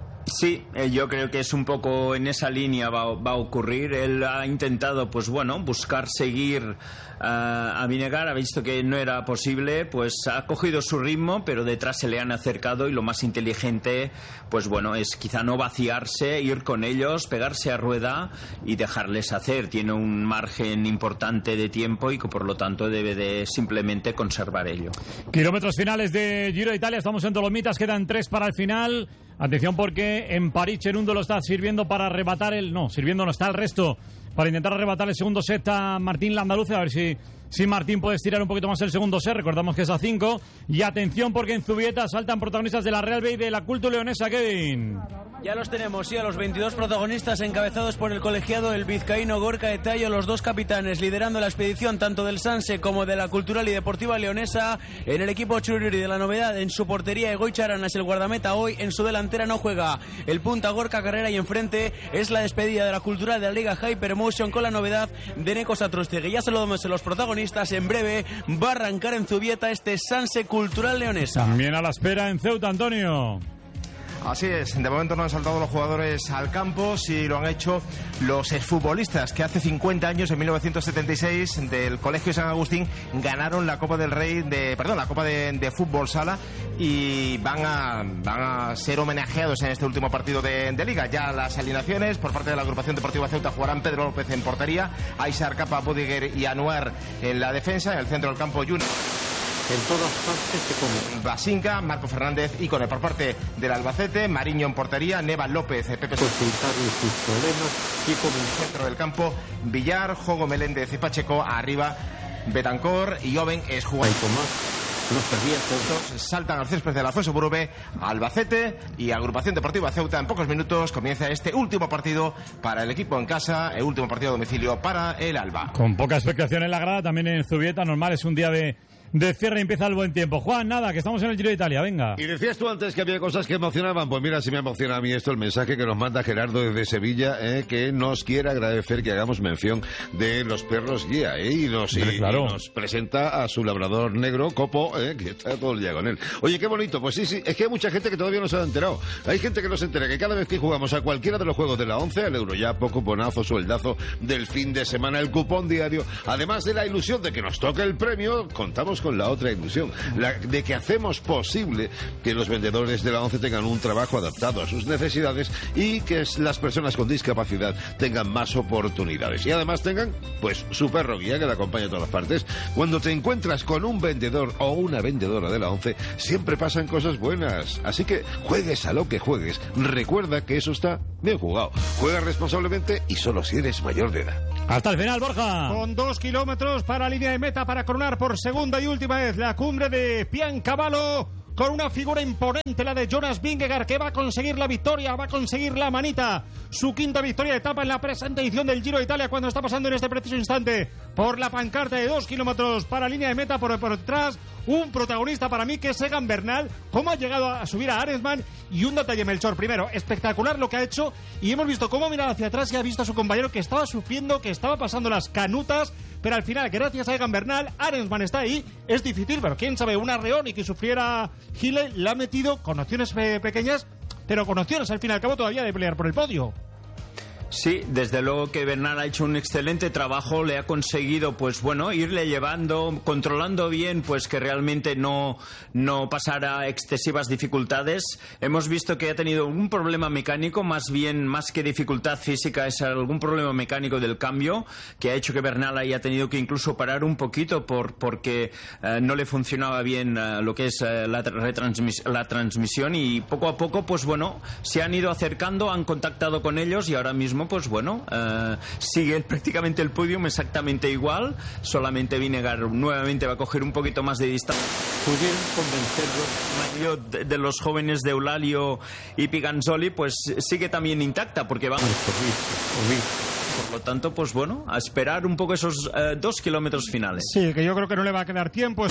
Sí, eh, yo creo que es un poco en esa línea va, va a ocurrir. Él ha intentado, pues bueno, buscar seguir uh, a Vingegaard, ha visto que no era posible, pues ha cogido su ritmo, pero detrás se le han acercado y lo más inteligente, pues bueno, es quizá no vaciarse, ir con ellos, pegarse a rueda y dejarles hacer. Tiene un margen importante de tiempo y que por lo tanto debe de simplemente conservar ello. Kilómetros finales de Giro de Italia, estamos en Dolomitas, quedan tres para el final. Atención porque en París Cherundo lo está sirviendo para arrebatar el... No, sirviendo no está el resto para intentar arrebatar el segundo set a Martín Landaluce. A ver si, si Martín puede estirar un poquito más el segundo set. Recordamos que es a cinco. Y atención porque en Zubieta saltan protagonistas de la Real B y de la Culto Leonesa, Kevin. Ya los tenemos, sí, a los veintidós protagonistas encabezados por el colegiado, el vizcaíno Gorka de Tallo, los dos capitanes liderando la expedición tanto del Sanse como de la Cultural y Deportiva Leonesa. En el equipo Chururi de la novedad, en su portería Egoitz Arana el guardameta, hoy en su delantera no juega el punta Gorka Carrera y enfrente es la despedida de la Cultural de la Liga Hypermotion con la novedad de Neko Satrostegui. Ya saludamos a los protagonistas, en breve va a arrancar en Zubieta este Sanse Cultural Leonesa. También a la espera en Ceuta, Antonio. Así es, de momento no han saltado los jugadores al campo, sí lo han hecho los exfutbolistas que hace cincuenta años, en mil novecientos setenta y seis, del Colegio San Agustín ganaron la Copa del Rey, de, perdón, la Copa de, de Fútbol Sala y van a, van a ser homenajeados en este último partido de, de Liga. Ya las alineaciones por parte de la agrupación deportiva Ceuta jugarán Pedro López en portería, Aisar Capa, Bodiger y Anuar en la defensa, en el centro del campo Junior. En todas partes se come. Basinca, Marco Fernández, ícone por parte del Albacete, Mariño en portería, Neva López, Pepe Consultarle sus problemas y como centro del campo, Villar, Jogo Meléndez y Pacheco, arriba Betancor y Oven es jugador. Los perdía saltan al césped del Alfonso Burube, Albacete y Agrupación Deportiva Ceuta. En pocos minutos comienza este último partido para el equipo en casa, el último partido a domicilio para el Alba. Con poca expectación en la grada, también en Zubieta, normal, es un día de, de cierre y empieza el buen tiempo. Juan, nada, que estamos en el Giro de Italia, venga. Y decías tú antes que había cosas que emocionaban. Pues mira, si me emociona a mí esto, el mensaje que nos manda Gerardo desde Sevilla, eh, que nos quiere agradecer que hagamos mención de los perros guía, eh, y, nos, y, claro. y nos presenta a su labrador negro, Copo, eh, que está todo el día con él. Oye, qué bonito. Pues sí, sí, es que hay mucha gente que todavía no se ha enterado. Hay gente que no se entera que cada vez que jugamos a cualquiera de los juegos de la once, al Euroyapo, cuponazo, sueldazo del fin de semana, el cupón diario, además de la ilusión de que nos toque el premio, contamos con la otra ilusión, la de que hacemos posible que los vendedores de la once tengan un trabajo adaptado a sus necesidades y que las personas con discapacidad tengan más oportunidades y además tengan pues su perro guía que la acompaña a todas las partes. Cuando te encuentras con un vendedor o una vendedora de la once, siempre pasan cosas buenas, así que juegues a lo que juegues, recuerda que eso está bien jugado. Juega responsablemente y solo si eres mayor de edad. Hasta el final, Borja. Con dos kilómetros para línea de meta para coronar por segunda y última vez la cumbre de Piancavallo, con una figura imponente, la de Jonas Vingegaard, que va a conseguir la victoria, va a conseguir la manita, su quinta victoria de etapa en la presente edición del Giro de Italia, cuando está pasando en este preciso instante por la pancarta de dos kilómetros para línea de meta, por, por detrás un protagonista para mí que es Egan Bernal. Cómo ha llegado a subir a Arensman, y un detalle, Melchor, primero, espectacular lo que ha hecho, y hemos visto cómo ha mirado hacia atrás y ha visto a su compañero que estaba sufriendo, que estaba pasando las canutas, pero al final, gracias a Egan Bernal, Arensman está ahí. Es difícil, pero quién sabe, un arreón y que sufriera Gile la ha metido con opciones pe- pequeñas, pero con opciones al fin y al cabo todavía de pelear por el podio. Sí, desde luego que Bernal ha hecho un excelente trabajo, le ha conseguido, pues bueno, irle llevando, controlando bien, pues que realmente no, no pasara excesivas dificultades. Hemos visto que ha tenido un problema mecánico, más bien, más que dificultad física, es algún problema mecánico del cambio, que ha hecho que Bernal haya tenido que incluso parar un poquito por, porque eh, no le funcionaba bien eh, lo que es eh, la, retransmis- la transmisión, y poco a poco, pues bueno, se han ido acercando, han contactado con ellos y ahora mismo pues bueno, uh, sigue prácticamente el podium exactamente igual, solamente Vingegaard nuevamente va a coger un poquito más de distancia. Pudieron convencerlo. De, de los jóvenes de Eulalio y Piganzoli, pues sigue también intacta, porque va... Por lo tanto, pues bueno, a esperar un poco esos uh, dos kilómetros finales. Sí, que yo creo que no le va a quedar tiempo.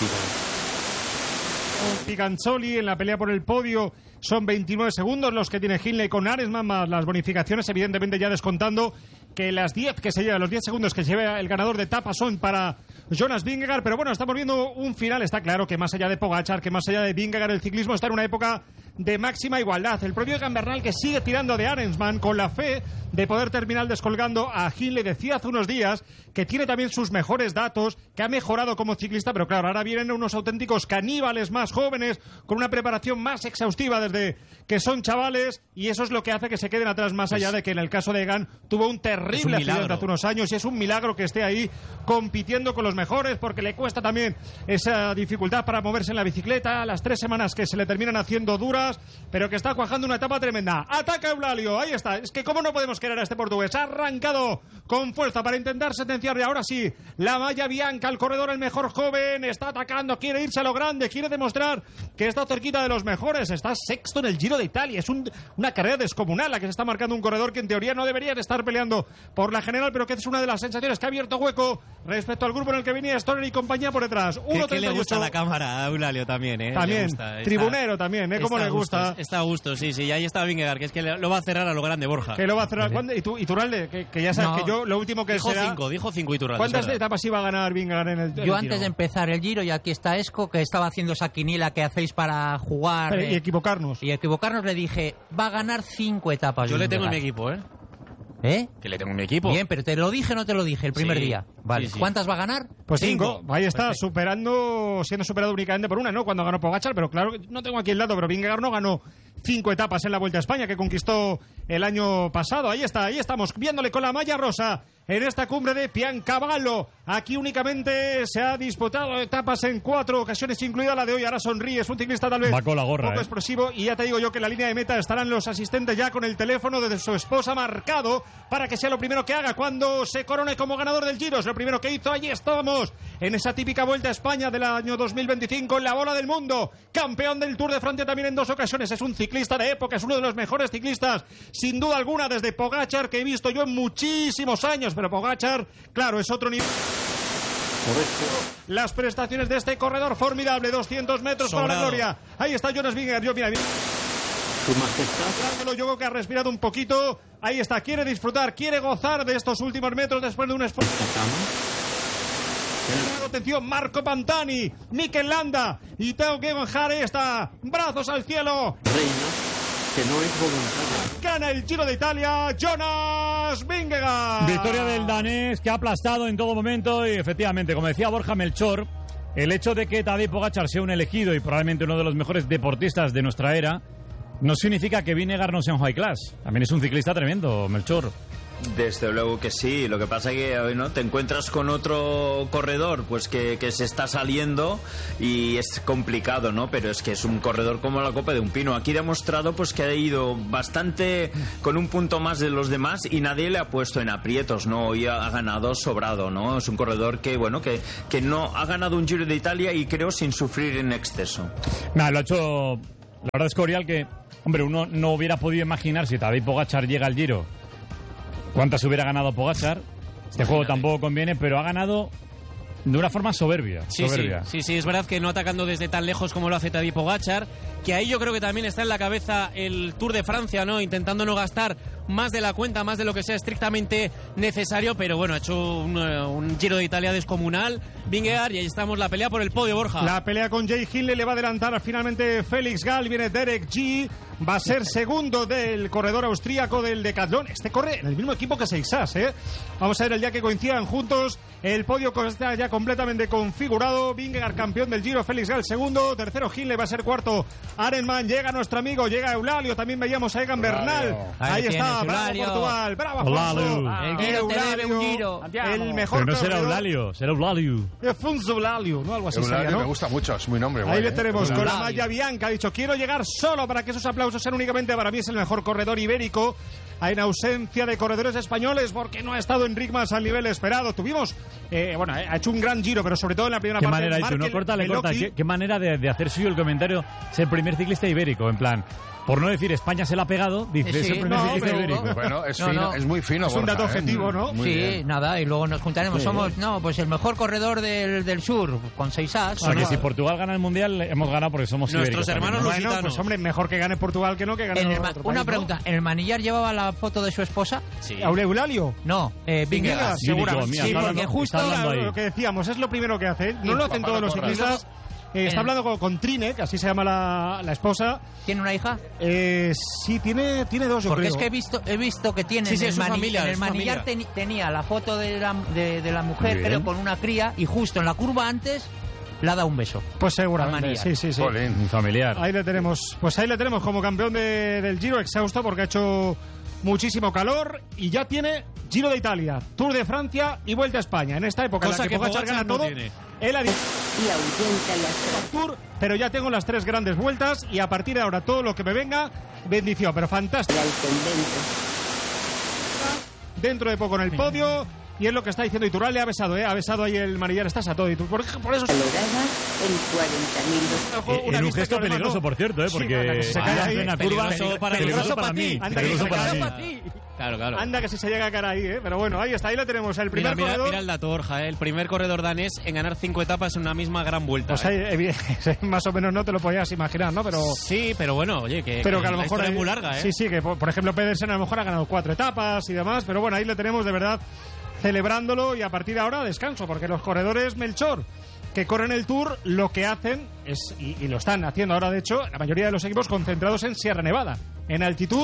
Piganzoli en la pelea por el podio son veintinueve segundos los que tiene Hindley con Arensman, más las bonificaciones, evidentemente ya descontando que las diez que se lleva, los diez segundos que se lleva el ganador de etapa son para Jonas Vingegaard. Pero bueno, estamos viendo un final, está claro que más allá de Pogačar, que más allá de Vingegaard, el ciclismo está en una época de máxima igualdad. El propio Egan Bernal, que sigue tirando de Arensman con la fe de poder terminar descolgando a Hindley. Decía hace unos días que tiene también sus mejores datos, que ha mejorado como ciclista, pero claro, ahora vienen unos auténticos caníbales más jóvenes, con una preparación más exhaustiva desde que son chavales, y eso es lo que hace que se queden atrás, más allá de que en el caso de Egan tuvo un terrible accidente hace unos años, y es un milagro que esté ahí compitiendo con los mejores, porque le cuesta también esa dificultad para moverse en la bicicleta, las tres semanas que se le terminan haciendo duras, pero que está cuajando una etapa tremenda. Ataca Eulalio, ahí está. Es que cómo no podemos querer a este portugués. Ha arrancado con fuerza para intentar sentenciar, y ahora sí, la malla bianca, el corredor, el mejor joven, está atacando, quiere irse a lo grande, quiere demostrar que está cerquita de los mejores. Está sexto en el Giro de Italia. Es un, una carrera descomunal la que se está marcando un corredor que en teoría no debería estar peleando por la general, pero que es una de las sensaciones que ha abierto hueco respecto al grupo en el que venía Stoner y compañía por detrás. ¿Qué, ¿Qué le gusta a la cámara a Eulalio también, eh? También, gusta, está, tribunero también, ¿eh? ¿Cómo le gusta? Gusto, está a gusto, sí, sí. Y ahí está Vingegaard, que es que lo va a cerrar a lo grande, Borja. Que lo va a cerrar. ¿Cuándo? ¿Y tú, y Turralde? Que, que ya sabes no. que yo lo último que dijo será... cinco, dijo cinco y Turralde. ¿Cuántas etapas iba a ganar Vingegaard en el, en Yo el antes tiro? de empezar el Giro, y aquí está Esco, que estaba haciendo esa quiniela que hacéis para jugar... Pero, eh, y equivocarnos. Y equivocarnos, le dije, va a ganar cinco etapas. Yo le tengo en mi Vingegaard. equipo, ¿eh? ¿Eh? Que le tengo en mi equipo. Bien, pero ¿te lo dije o no te lo dije el primer sí, día? Vale. Sí, sí. ¿Cuántas va a ganar? Pues cinco. cinco. Ahí está, Perfecto. superando, siendo superado únicamente por una, ¿no? Cuando ganó Pogačar, pero claro, no tengo aquí el dato, pero Vingegaard no ganó cinco etapas en la Vuelta a España que conquistó el año pasado. Ahí está, ahí estamos, viéndole con la malla rosa en esta cumbre de Piancavallo. Aquí únicamente se ha disputado etapas en cuatro ocasiones, incluida la de hoy. Ahora sonríe, es un ciclista tal vez va con la gorra, poco eh. explosivo, y ya te digo yo que en la línea de meta estarán los asistentes ya con el teléfono de su esposa marcado para que sea lo primero que haga cuando se corone como ganador del Giro. Es lo primero que hizo. Allí estábamos en esa típica Vuelta a España del año dos mil veinticinco en la bola del mundo, campeón del Tour de Francia también en dos ocasiones. Es un ciclista de época, es uno de los mejores ciclistas sin duda alguna desde Pogačar, que he visto yo en muchísimos años, pero Pogačar, claro, es otro nivel. Las prestaciones de este corredor formidable, doscientos metros Sobrado. Para la gloria. Ahí está Jonas Vingegaard. Yo, mira, mira. Su majestad. Yo creo que ha respirado un poquito. Ahí está, quiere disfrutar, quiere gozar de estos últimos metros después de un esfuerzo. Atención, Marco Pantani, Mikel Landa y Tao Geoghegan Hare. Está, brazos al cielo. Reina, que no es voluntaria. Gana el Giro de Italia, Jonas Vingegaard. Victoria del danés, que ha aplastado en todo momento. Y efectivamente, como decía Borja Melchor, el hecho de que Tadej Pogačar sea un elegido y probablemente uno de los mejores deportistas de nuestra era no significa que Vingegaard no sea un high class. También es un ciclista tremendo, Melchor. Desde luego que sí, lo que pasa es que ¿no? te encuentras con otro corredor pues que, que se está saliendo y es complicado, ¿no? Pero es que es un corredor como la copa de un pino. Aquí ha demostrado pues que ha ido bastante con un punto más de los demás y nadie le ha puesto en aprietos, ¿no? Hoy ha, ha ganado sobrado, ¿no? Es un corredor que, bueno, que, que no ha ganado un Giro de Italia y creo sin sufrir en exceso. Nah, lo ha hecho, la verdad es Corial, que, hombre, uno no hubiera podido imaginar si Tadej Pogačar llega al Giro cuántas hubiera ganado Pogačar. Este juego tampoco conviene, pero ha ganado de una forma soberbia. Sí, soberbia. sí, sí, sí, es verdad que no atacando desde tan lejos como lo hace Tadej Pogačar, que ahí yo creo que también está en la cabeza el Tour de Francia, ¿no? Intentando no gastar más de la cuenta, más de lo que sea estrictamente necesario, pero bueno, ha hecho un, un Giro de Italia descomunal, Vingegaard, y ahí estamos, la pelea por el podio, Borja. La pelea con Jay Hindley, le va a adelantar finalmente Félix Gall, viene Derek G, va a ser segundo del corredor austríaco del Decathlon. Este corre en el mismo equipo que Seixas, ¿eh? Vamos a ver el día que coincidan juntos. El podio está ya completamente configurado. Vingegaard campeón del Giro, Félix Gall segundo, tercero Hindley, va a ser cuarto Arenman, llega nuestro amigo, llega Eulalio, también veíamos a Egan Bernal. Ahí, ahí está, bravo Eulalio. Portugal, bravo Afonso. Ah, el Giro te debe un Giro. El mejor. Pero no será Eulalio, será Eulalio. Afonso Eulalio, ¿no? Algo así Eulalio, sería, ¿no? Me gusta mucho, es muy nombre. Ahí guay, le ¿eh? tenemos Eulalio. con la malla bianca. Ha dicho, quiero llegar solo para que esos aplausos sean únicamente para mí. Es el mejor corredor ibérico en ausencia de corredores españoles porque no ha estado en ritmos al nivel esperado. Tuvimos, eh, bueno, ha hecho un gran Giro, pero sobre todo en la primera ¿Qué parte. manera, Markel, no, córtale, corta. ¿Qué, ¿Qué manera de, de hacer suyo el comentario? Es el primer ciclista ibérico, en plan, por no decir España se la ha pegado, dice, Sí, es el primer no, ciclista pero- ibérico. Bueno, es, No, fino, no. es muy fino. Es un Borja, dato ¿eh? objetivo, ¿no? Muy sí, bien. nada, y luego nos juntaremos. Sí. Somos, no, pues el mejor corredor del, del sur, con seis as. O sea, que si Portugal gana el Mundial, hemos ganado porque somos Nuestros ibéricos hermanos también, ¿no? Bueno, lusitanos. pues hombre, mejor que gane Portugal que no que gane En el otro ma- país, una ¿no? pregunta, ¿en el manillar llevaba la foto de su esposa? Sí. ¿Eulalio? No, eh, Vingegaard. Vingegaard, seguramente. mira, Sí, está porque hablando- justo está hablando era ahí. lo que decíamos, es lo primero que hace. No lo hacen Papá, todos los porras. ciclistas. Eh, está En- hablando con, con Trine, que así se llama la, la esposa. ¿Tiene una hija? Eh, sí, tiene, tiene dos, yo Porque creo. es que he visto, he visto que tiene Sí, sí, en es el, su mani- familia, en es el su manillar familia. teni- tenía la foto de la, de, de la mujer, Bien. pero con una cría, y justo en la curva antes le ha dado un beso. Pues seguramente, Manillar. sí, sí, sí. Jolín. Mi familiar. Ahí le tenemos, pues ahí le tenemos como campeón de- del Giro, exhausto porque ha hecho muchísimo calor y ya tiene Giro de Italia, Tour de Francia y Vuelta a España. En esta época Cosa en la que, que Pogačar Pogačar gana no todo, tiene. él ha dicho Y ahuyenta las Tour, pero ya tengo las tres grandes vueltas y a partir de ahora todo lo que me venga, bendición, pero fantástico. al convento. Dentro de poco en el podio y es lo que está diciendo Iturralde, ha besado, ¿eh? Ha besado ahí el manillar, estás a todo y tú, por, por eso... Valorada en cuarenta mil. Eh, en un gesto peligroso, por cierto, ¿eh? Sí, porque anda, que se cae allá ahí. en plena curva, Peligroso para- peligroso para peligroso mí, para ti. peligroso Anda, que se para cae mí. Claro, claro. Anda que si se llega a cara ahí, ¿eh? Pero bueno, ahí está, ahí le tenemos el primer Mira, mira, corredor. mira el dato, Borja, ¿eh? El primer corredor danés en ganar cinco etapas en una misma gran vuelta. Pues ¿eh? ahí, evi- más o menos no te lo podías imaginar, ¿no? Pero... Sí, pero bueno, oye, que, pero que a lo la mejor historia hay- es muy larga, ¿eh? Sí, sí, que por, por ejemplo Pedersen a lo mejor ha ganado cuatro etapas y demás, pero bueno, ahí le tenemos de verdad celebrándolo y a partir de ahora descanso, porque los corredores Melchor que corren el Tour lo que hacen es, y, y lo están haciendo ahora de hecho, la mayoría de los equipos concentrados en Sierra Nevada, en altitud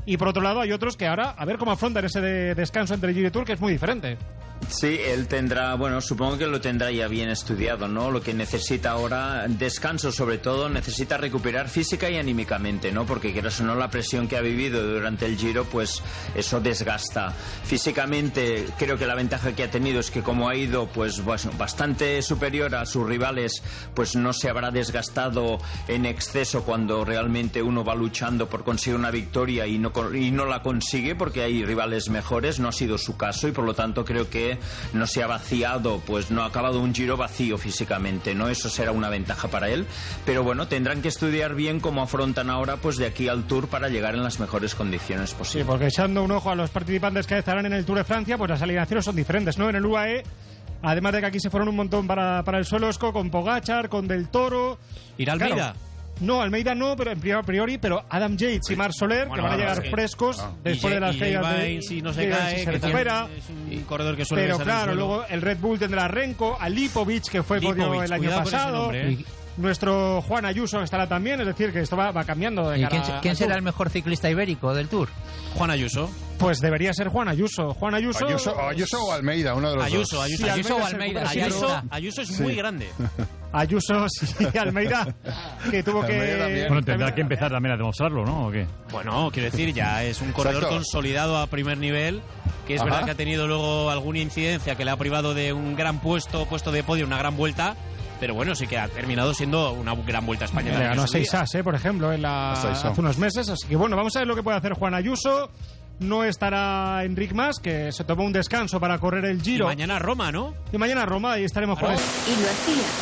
y por otro lado hay otros que ahora a ver cómo afrontan ese de descanso entre Giro y Tour, que es muy diferente. Sí, él tendrá, bueno, supongo que lo tendrá ya bien estudiado, ¿no? Lo que necesita ahora, descanso sobre todo, necesita recuperar física y anímicamente, ¿no? Porque quieras o no, la presión que ha vivido durante el Giro, pues eso desgasta. Físicamente, creo que la ventaja que ha tenido es que como ha ido, pues bastante superior a sus rivales, pues no se habrá desgastado en exceso cuando realmente uno va luchando por conseguir una victoria y no, y no la consigue porque hay rivales mejores. No ha sido su caso y por lo tanto creo que no se ha vaciado, pues no ha acabado un Giro vacío físicamente, ¿no? Eso será una ventaja para él, pero bueno, tendrán que estudiar bien cómo afrontan ahora, pues de aquí al Tour para llegar en las mejores condiciones posibles. Sí, porque echando un ojo a los participantes que estarán en el Tour de Francia, pues las alineaciones son diferentes, ¿no? En el U A E, además de que aquí se fueron un montón para, para el Solosco, con Pogačar, con Del Toro. ¿Ir a Almeida? Claro, no, Almeida no, pero en priori, priori pero Adam Yates y Marc Soler, bueno, que van a llegar sí. frescos ah. después y, de las y caídas de... si no se de, cae, si se que recupera. Es un corredor que suele Pero claro, el luego el Red Bull tendrá a Renko, a Lipovic, que fue podio el año pasado. Nombre, ¿eh? Nuestro Juan Ayuso estará también, es decir, que esto va, va cambiando. De ¿Y cara quién, quién será el mejor ciclista ibérico del Tour? Juan Ayuso. Pues debería ser Juan Ayuso. Juan Ayuso. Ayuso, Ayuso o Almeida, uno de los Ayuso, dos. Ayuso, sí, Ayuso o Almeida. Almeida. Ayuso, Ayuso es sí. muy grande. Ayuso, sí, Almeida, que tuvo que... Bueno, tendrá que empezar también a demostrarlo, ¿no? ¿O qué? Bueno, quiero decir, ya es un corredor Exacto. consolidado a primer nivel, que es Ajá. verdad que ha tenido luego alguna incidencia que le ha privado de un gran puesto, puesto de podio, una gran vuelta, pero bueno, sí que ha terminado siendo una gran vuelta española. Le ganó a seis as, eh, por ejemplo, en la... hace unos meses, así que bueno, vamos a ver lo que puede hacer Juan Ayuso. No estará Enric Mas, que se tomó un descanso para correr el Giro. Y mañana Roma, ¿no? Y mañana Roma, y estaremos con él. Y lo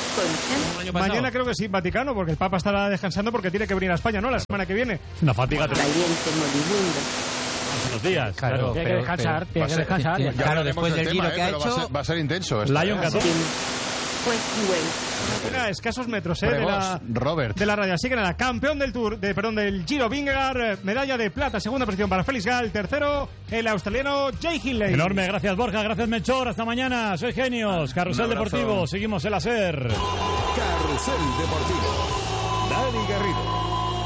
hacía con Mañana creo que sí, Vaticano, porque el Papa estará descansando porque tiene que venir a España, ¿no? La semana que viene. Una fatiga. Valiente moribundo. Buenos días. Claro, claro, tiene que descansar, tiene que descansar. Claro, claro, después del Giro eh, que ha hecho... Va a ser, va a ser intenso. Esto, Lion ¿eh? catorce. Pues bueno. A escasos metros eh, de, la, Robert. de la raya. Así que nada, campeón del Tour, de, perdón, del Giro Vingegaard, medalla de plata, segunda posición para Félix Gall, tercero el australiano Jay Hindley. Enorme, gracias Borja, gracias Melchor, hasta mañana, soy Genios, Carrusel Deportivo, seguimos el hacer. Carrusel Deportivo, Dani Garrido.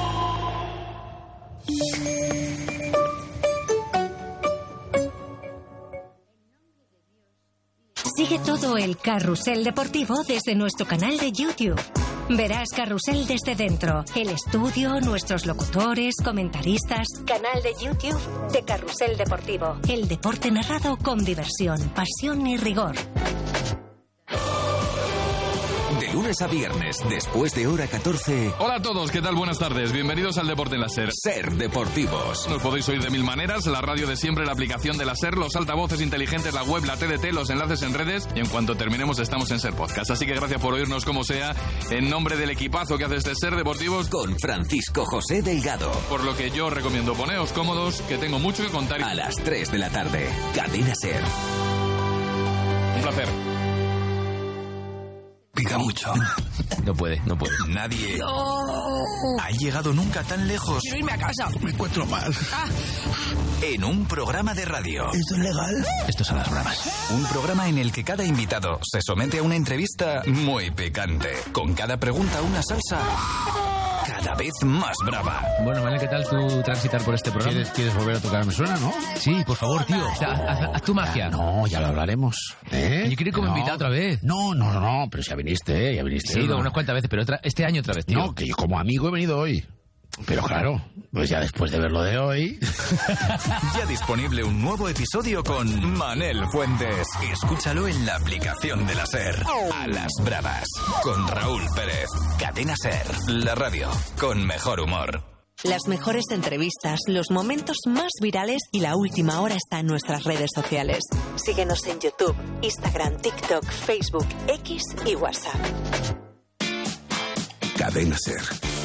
Sigue todo el Carrusel Deportivo desde nuestro canal de YouTube. Verás Carrusel desde dentro, el estudio, nuestros locutores, comentaristas. Canal de YouTube de Carrusel Deportivo. El deporte narrado con diversión, pasión y rigor. De lunes a viernes, después de hora catorce. Hola a todos, ¿qué tal? Buenas tardes. Bienvenidos al Deporte en la SER. SER Deportivos. Nos podéis oír de mil maneras, la radio de siempre, la aplicación de la SER, los altavoces inteligentes, la web, la T D T, los enlaces en redes, y en cuanto terminemos estamos en SER Podcast. Así que gracias por oírnos como sea, en nombre del equipazo que hace este SER Deportivos. Con Francisco José Delgado. Por lo que yo recomiendo, poneos cómodos, que tengo mucho que contar. A las tres de la tarde, Cadena SER. Un placer. Pica mucho. No puede, no puede. Nadie ha llegado nunca tan lejos. Quiero irme a casa. Me encuentro mal. Ah. En un programa de radio. ¿Esto es legal? Estos son las bromas. Un programa en el que cada invitado se somete a una entrevista muy picante. Con cada pregunta una salsa cada vez más brava. Bueno, Manel, ¿qué tal tú transitar por este programa? ¿Quieres, ¿Quieres volver a tocar Me Suena, no? Sí, por favor, tío. O sea, haz, haz tu magia. No, ya lo hablaremos. ¿Eh? Yo quiero ir como no. invitado otra vez. No, no, no, no, pero ya viniste, ¿eh? Ya viniste. Sí, ¿no? unas cuantas veces, pero otra, este año otra vez, tío. No, que yo como amigo he venido hoy. Pero claro, pues ya después de ver lo de hoy... Ya disponible un nuevo episodio con Manel Fuentes. Escúchalo en la aplicación de la SER. A las bravas, con Raúl Pérez. Cadena SER, la radio con mejor humor. Las mejores entrevistas, los momentos más virales y la última hora está en nuestras redes sociales. Síguenos en YouTube, Instagram, TikTok, Facebook, X y WhatsApp. Cadena SER.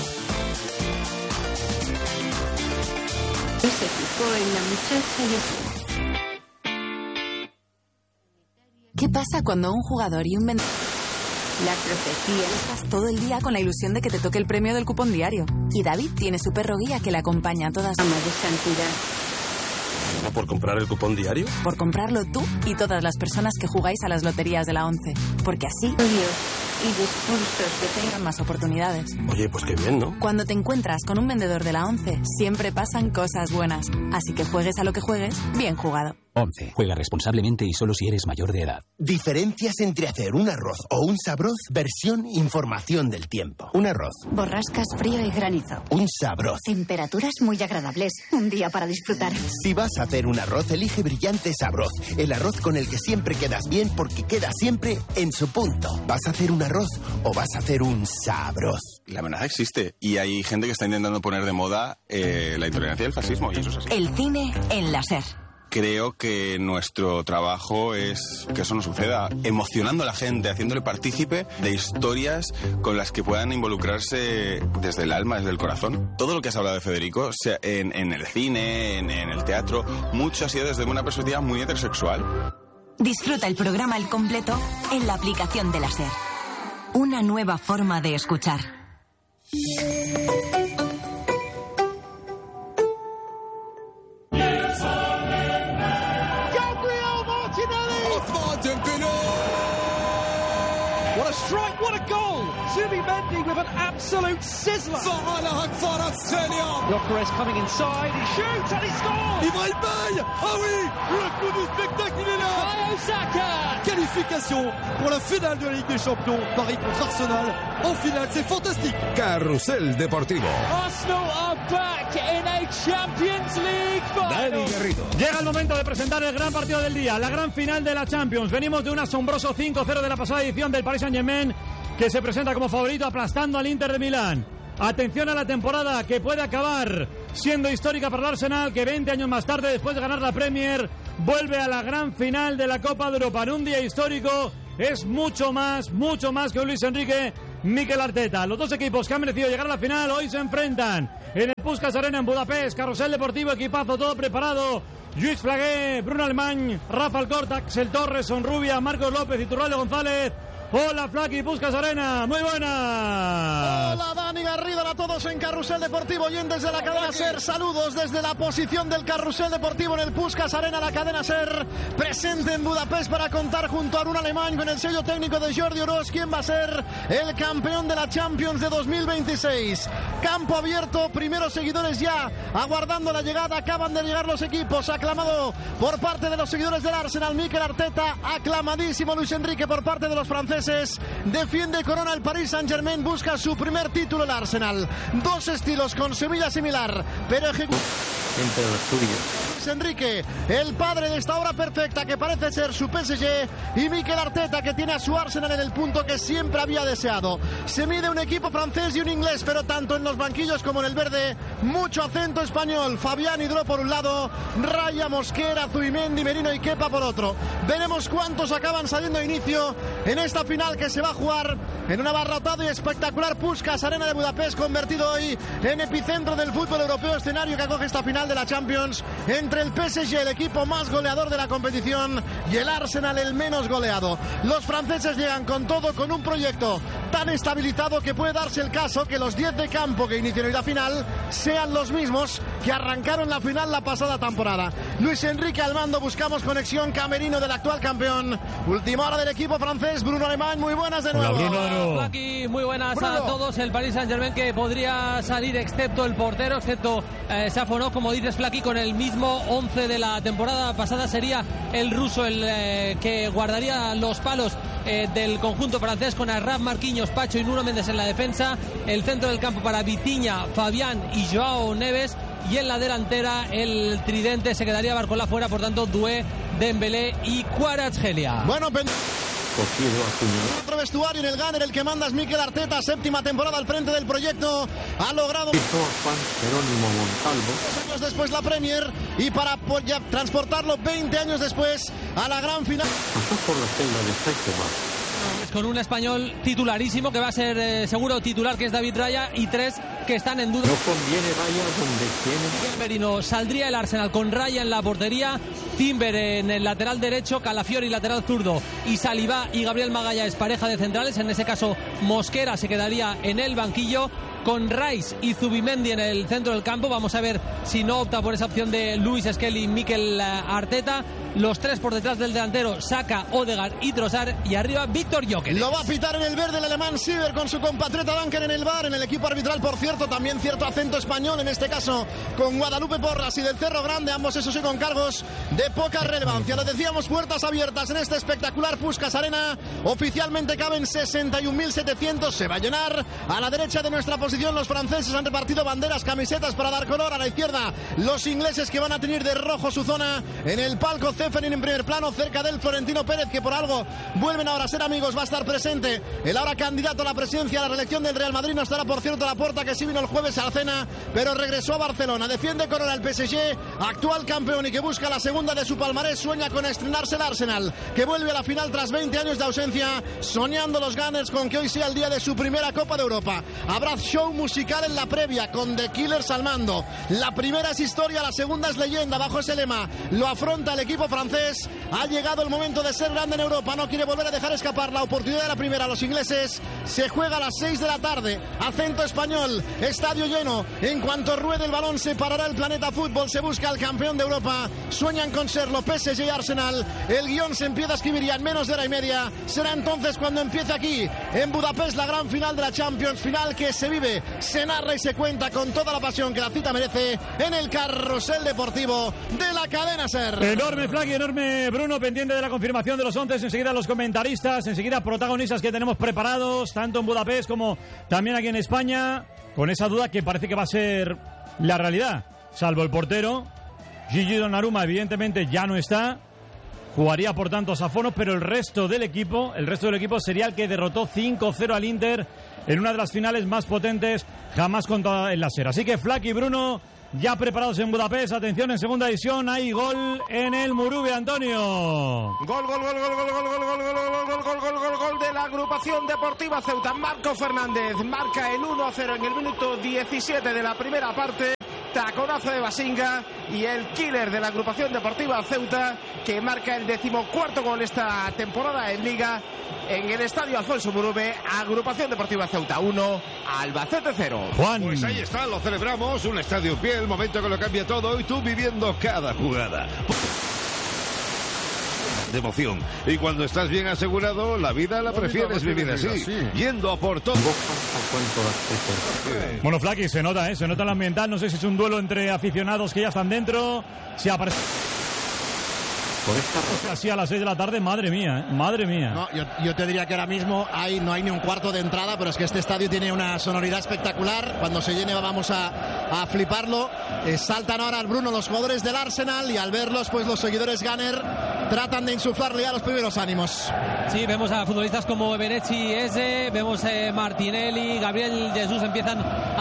Se fijó en la muchacha y... ¿Qué pasa cuando un jugador y un vendedor... La profecía. Estás todo el día con la ilusión de que te toque el premio del cupón diario. Y David tiene su perro guía que le acompaña a todas... Ama de santidad. ¿Por comprar el cupón diario? Por comprarlo tú y todas las personas que jugáis a las loterías de la once. Porque así... Dios y dispuestos que tengan más oportunidades. Oye, pues qué bien, ¿no? Cuando te encuentras con un vendedor de la ONCE, siempre pasan cosas buenas. Así que juegues a lo que juegues, bien jugado. ONCE. Juega responsablemente y solo si eres mayor de edad. Diferencias entre hacer un arroz o un sabroz. Versión información del tiempo. Un arroz. Borrascas, frío y granizo. Un sabroz. Temperaturas muy agradables. Un día para disfrutar. Si vas a hacer un arroz, elige Brillante Sabroz. El arroz con el que siempre quedas bien porque queda siempre en su punto. ¿Vas a hacer un arroz o vas a hacer un sabroz? La amenaza existe y hay gente que está intentando poner de moda eh, la intolerancia y el fascismo, y eso es así. El cine en la SER. Creo que nuestro trabajo es que eso no suceda, emocionando a la gente, haciéndole partícipe de historias con las que puedan involucrarse desde el alma, desde el corazón. Todo lo que has hablado de Federico, sea en, en el cine, en, en el teatro, mucho ha sido desde una perspectiva muy heterosexual. Disfruta el programa al completo en la aplicación de la SER. Una nueva forma de escuchar. What a strike, what a goal! Zubimendi with an absolute sizzler. Gyökeres coming inside, he shoots and he scores! Ibra il baille! Ah oui! Le coup du spectacle, il est là! Bukayo Saka! Qualification pour la finale de la Ligue des Champions. Paris contre Arsenal. En finale, c'est fantastique! Carrusel Deportivo. Arsenal are back in a Champions League final. Dani Garrido. Llega el momento de presentar el gran partido del día, la gran final de la Champions. Venimos de un asombroso cinco cero de la pasada edición del Paris Saint-Germain, que se presenta como favorito aplastando al Inter de Milán. Atención a la temporada que puede acabar siendo histórica para el Arsenal, que veinte años más tarde, después de ganar la Premier, vuelve a la gran final de la Copa de Europa. En un día histórico es mucho más, mucho más que Luis Enrique, Mikel Arteta. Los dos equipos que han merecido llegar a la final hoy se enfrentan en el Puskás Arena en Budapest. Carrusel Deportivo, equipazo, todo preparado. Lluís Flagué, Bruno Alemán, Rafa Alcorta, Axel Torres, Sonrubia, Marcos López y Turralde González. Hola, Flaqui, Puskás Arena, muy buenas. Hola, Dani Garrido, a todos en Carrusel Deportivo, oyentes de la cadena SER. Saludos desde la posición del Carrusel Deportivo en el Puskás Arena, la cadena SER, presente en Budapest para contar junto a un alemán con el sello técnico de Jordi Oroz, quién va a ser el campeón de la Champions de dos mil veintiséis. Campo abierto, primeros seguidores ya aguardando la llegada, acaban de llegar los equipos, aclamado por parte de los seguidores del Arsenal, Mikel Arteta, aclamadísimo Luis Enrique por parte de los franceses. Defiende corona el Paris Saint-Germain, busca su primer título el Arsenal. Dos estilos con semilla similar, pero ejecuta. Luis Enrique, el padre de esta obra perfecta que parece ser su P S G, y Mikel Arteta, que tiene a su Arsenal en el punto que siempre había deseado. Se mide un equipo francés y un inglés, pero tanto en los banquillos como en el verde, mucho acento español. Fabián Hidro por un lado, Raya, Mosquera, Zubimendi, Merino y Kepa por otro. Veremos cuántos acaban saliendo de inicio en esta final que se va a jugar en un abarrotado y espectacular Puskás Arena de Budapest, convertido hoy en epicentro del fútbol europeo, escenario que acoge esta final de la Champions entre el P S G, el equipo más goleador de la competición, y el Arsenal, el menos goleado. Los franceses llegan con todo, con un proyecto tan estabilizado que puede darse el caso que los diez de campo que inician hoy la final sean los mismos que arrancaron la final la pasada temporada. Luis Enrique al mando, buscamos conexión camerino del actual campeón. Última hora del equipo francés, Bruno Alemán, muy buenas de nuevo. Hola, Bruno. Aquí, muy buenas Bruno. a todos. El Paris Saint-Germain que podría salir excepto el portero, excepto eh, Safonov, como dices, Flaqui, con el mismo once de la temporada pasada. Sería el ruso el eh, que guardaría los palos eh, del conjunto francés, con Arraf, Marquinhos, Pacho y Nuno Méndez en la defensa. El centro del campo para Vitinha, Fabián y Joao Neves. Y en la delantera el tridente se quedaría Barcola fuera, por tanto Doué, Dembélé y Kvaratskhelia. Bueno, pen... Otro vestuario en el Gunner, el que manda es Mikel Arteta, séptima temporada al frente del proyecto, ha logrado Juan Jerónimo Montalvo. dos años después la Premier, y para ya transportarlo veinte años después a la gran final. Pasó por la celda de Saitema. Con un español titularísimo que va a ser eh, seguro titular, que es David Raya, y tres que están en duda. No conviene Raya donde tiene. Merino, saldría el Arsenal con Raya en la portería, Timber en el lateral derecho, Calafiori lateral zurdo, y Saliba y Gabriel Magalhães pareja de centrales. En ese caso Mosquera se quedaría en el banquillo, con Rice y Zubimendi en el centro del campo. Vamos a ver si no opta por esa opción de Luis Skelly y Mikel Arteta. los tres por detrás del delantero, Saka, Odegaard y Trossard, y arriba Víctor Gyökeres. Lo va a pitar en el verde el alemán Siever con su compatriota Duncan en el bar, en el equipo arbitral, por cierto, también cierto acento español, en este caso con Guadalupe Porras y del Cerro Grande, ambos eso sí con cargos de poca relevancia. Lo decíamos, puertas abiertas en este espectacular Puskás Arena, oficialmente caben sesenta y un mil setecientos, se va a llenar. A la derecha de nuestra posición los franceses han repartido banderas, camisetas para dar color. A la izquierda los ingleses, que van a tener de rojo su zona. En el palco Ceferin en primer plano, cerca del Florentino Pérez, que por algo vuelven ahora a ser amigos, va a estar presente el ahora candidato a la presidencia, a la reelección del Real Madrid. No estará, por cierto, Laporta, que sí vino el jueves a la cena, pero regresó a Barcelona. Defiende Corona el P S G, actual campeón y que busca la segunda de su palmarés. Sueña con estrenarse el Arsenal, que vuelve a la final tras veinte años de ausencia, soñando los Gunners con que hoy sea el día de su primera Copa de Europa. Habrá show musical en la previa con The Killers al mando. La primera es historia, la segunda es leyenda. Bajo ese lema lo afronta el equipo francés. Ha llegado el momento de ser grande en Europa, no quiere volver a dejar escapar la oportunidad de la primera. Los ingleses, se juega a las seis de la tarde, acento español, estadio lleno. En cuanto ruede el balón se parará el planeta fútbol, se busca al campeón de Europa. Sueñan con serlo P S G y Arsenal. El guión se empieza a escribir ya en menos de hora y media. Será entonces cuando empiece aquí en Budapest la gran final de la Champions, final que se vive, se narra y se cuenta con toda la pasión que la cita merece en el Carrusel Deportivo de la cadena SER. Enorme Flag y enorme Bruno, pendiente de la confirmación de los once. Enseguida los comentaristas, enseguida protagonistas que tenemos preparados, tanto en Budapest como también aquí en España, con esa duda que parece que va a ser la realidad, salvo el portero. Gigi Donnarumma evidentemente ya no está, jugaría por tanto Safonos, pero el resto del equipo, el resto del equipo sería el que derrotó cinco cero al Inter en una de las finales más potentes jamás contada en la SER. Así que Flack y Bruno ya preparados en Budapest. Atención, en segunda división hay gol en el Murube, Antonio. Gol, gol, gol, gol, gol, gol, gol, gol, gol, gol, gol, gol, gol, gol de la agrupación deportiva Ceuta. Marco Fernández marca el uno a cero en el minuto diecisiete de la primera parte. Taconazo de Basinga y el killer de la agrupación deportiva Ceuta, que marca el decimocuarto gol esta temporada en Liga en el estadio Alfonso Murube. Agrupación deportiva Ceuta uno, Albacete cero. Juan. Pues ahí está, lo celebramos. Un estadio pie, el momento que lo cambia todo y tú viviendo cada jugada de emoción. Y cuando estás bien asegurado, la vida la prefieres vivir así, yendo a por todo. Bueno, Flaky, se nota, ¿eh? Se nota el ambiental. No sé si es un duelo entre aficionados que ya están dentro. Si aparece por esta así a las seis de la tarde, madre mía, ¿eh? Madre mía. No, yo, yo te diría que ahora mismo hay, no hay ni un cuarto de entrada, pero es que este estadio tiene una sonoridad espectacular. Cuando se llene vamos a, a fliparlo. Eh, saltan ahora al Bruno los jugadores del Arsenal y al verlos, pues los seguidores Gunner tratan de insuflarle ya los primeros ánimos. Sí, vemos a futbolistas como Benetti Eze, vemos eh, Martinelli, Gabriel Jesús empiezan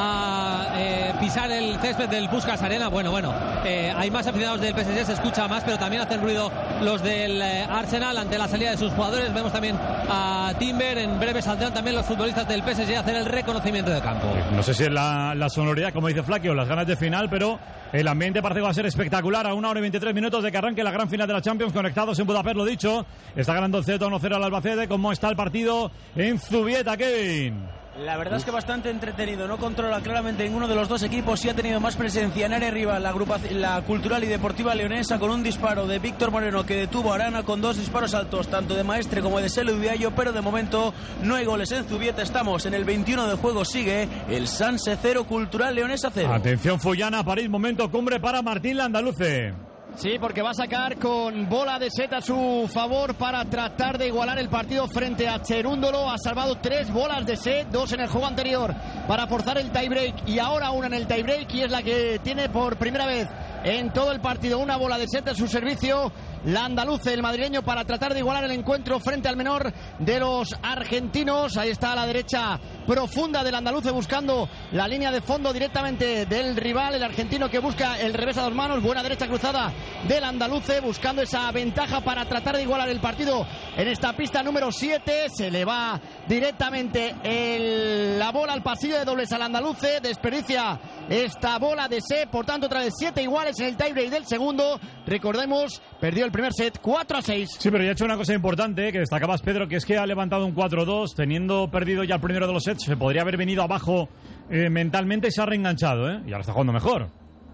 a eh, pisar el césped del Puskás Arena. Bueno, bueno, eh, hay más aficionados del P S G, se escucha más, pero también hacen ruido los del eh, Arsenal ante la salida de sus jugadores. Vemos también a Timber, en breve saldrán también los futbolistas del P S G a hacer el reconocimiento de campo. No sé si es la, la sonoridad, como dice Flaky, o las ganas de final, pero el ambiente parece que va a ser espectacular. A una hora y veintitrés minutos de que arranque la gran final de la Champions, conectados en Budapest, lo dicho. Está ganando el Ceuta uno cero al Albacete. ¿Cómo está el partido en Zubieta, Kevin? La verdad es que bastante entretenido, no controla claramente ninguno de los dos equipos y ha tenido más presencia en área rival la, grupa, la Cultural y Deportiva Leonesa, con un disparo de Víctor Moreno que detuvo a Arana, con dos disparos altos tanto de Maestre como de Selu Viallo, pero de momento no hay goles en Zubieta. Estamos en el veintiuno de juego, sigue el Sanse cero, Cultural Leonesa cero. Atención, Fullana, París, momento cumbre para Martín Landaluce. Sí, porque va a sacar con bola de set a su favor para tratar de igualar el partido frente a Cherúndolo. Ha salvado tres bolas de set, dos en el juego anterior para forzar el tiebreak y ahora una en el tiebreak, y es la que tiene por primera vez en todo el partido una bola de set a su servicio. La andaluce, el madrileño, para tratar de igualar el encuentro frente al menor de los argentinos. Ahí está a la derecha profunda del andaluce buscando la línea de fondo directamente del rival, el argentino que busca el revés a dos manos. Buena derecha cruzada del andaluce buscando esa ventaja para tratar de igualar el partido en esta pista número siete. Se le va directamente el, la bola al pasillo de dobles al andaluce, desperdicia esta bola de set, por tanto otra vez siete iguales en el tiebreak del segundo. Recordemos, perdió el primer set cuatro a seis. Sí, pero ya ha hecho una cosa importante que destacabas, Pedro, que es que ha levantado un cuatro dos, teniendo perdido ya el primero de los sets. Se podría haber venido abajo eh, mentalmente y se ha reenganchado, ¿eh? Y ahora está jugando mejor.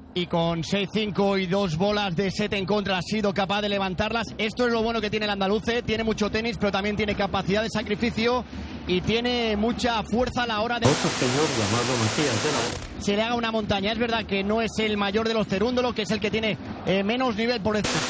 y con seis cinco y dos bolas de set en contra ha sido capaz de levantarlas. Esto es lo bueno que tiene el andaluce, tiene mucho tenis, pero también tiene capacidad de sacrificio y tiene mucha fuerza a la hora de... Otro señor llamado Matías de la... Se le haga una montaña. Es verdad que no es el mayor de los cerúndolos, que es el que tiene eh, menos nivel por encima.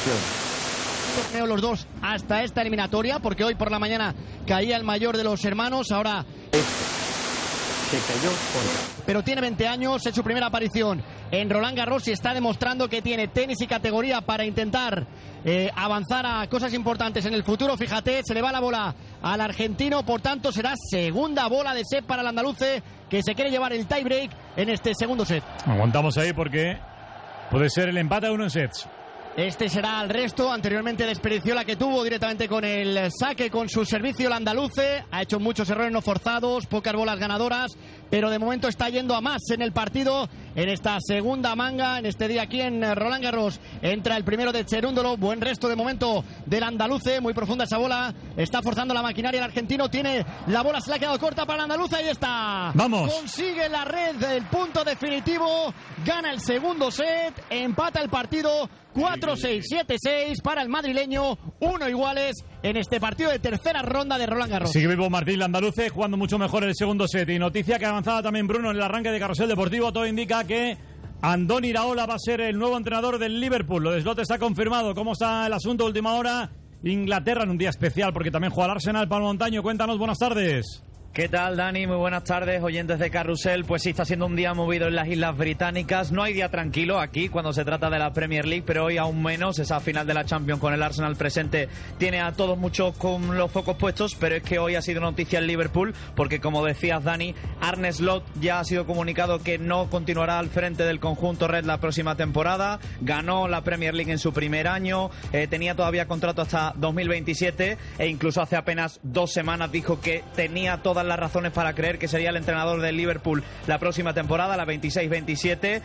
Los dos hasta esta eliminatoria, porque hoy por la mañana caía el mayor de los hermanos, ahora... Se cayó por... Pero tiene veinte años, es su primera aparición en Roland Garros y está demostrando que tiene tenis y categoría para intentar eh, avanzar a cosas importantes en el futuro. Fíjate, se le va la bola al argentino, por tanto será segunda bola de set para el andaluce, que se quiere llevar el tie break en este segundo set. Aguantamos ahí porque puede ser el empate a uno en sets. Este será el resto. Anteriormente desperdició la que tuvo directamente con el saque, con su servicio el andaluce. Ha hecho muchos errores no forzados, pocas bolas ganadoras, pero de momento está yendo a más en el partido. En esta segunda manga, en este día aquí en Roland Garros, entra el primero de Cherúndolo. Buen resto de momento del andaluce. Muy profunda esa bola. Está forzando la maquinaria el argentino. Tiene la bola, se le ha quedado corta para el andaluce. Ahí está. Vamos. Consigue la red, el punto definitivo. Gana el segundo set. Empata el partido. cuatro seis, siete seis para el madrileño, uno iguales en este partido de tercera ronda de Roland Garros. Sigue vivo Martín Landaluce, jugando mucho mejor el segundo set. Y noticia que avanzaba también Bruno en el arranque de Carrusel Deportivo. Todo indica que Andoni Iraola va a ser el nuevo entrenador del Liverpool. Lo de Slot está confirmado. ¿Cómo está el asunto última hora? Inglaterra en un día especial porque también juega el Arsenal. Pablo Montaño, cuéntanos, buenas tardes. ¿Qué tal, Dani? Muy buenas tardes, oyentes de Carrusel. Pues sí, está siendo un día movido en las Islas Británicas. No hay día tranquilo aquí cuando se trata de la Premier League, pero hoy aún menos. Esa final de la Champions con el Arsenal presente tiene a todos muchos con los focos puestos, pero es que hoy ha sido noticia en Liverpool, porque como decías, Dani, Arne Slot ya ha sido comunicado que no continuará al frente del conjunto Red la próxima temporada. Ganó la Premier League en su primer año, eh, tenía todavía contrato hasta dos mil veintisiete e incluso hace apenas dos semanas dijo que tenía todas las razones para creer que sería el entrenador del Liverpool la próxima temporada, la veintiséis veintisiete.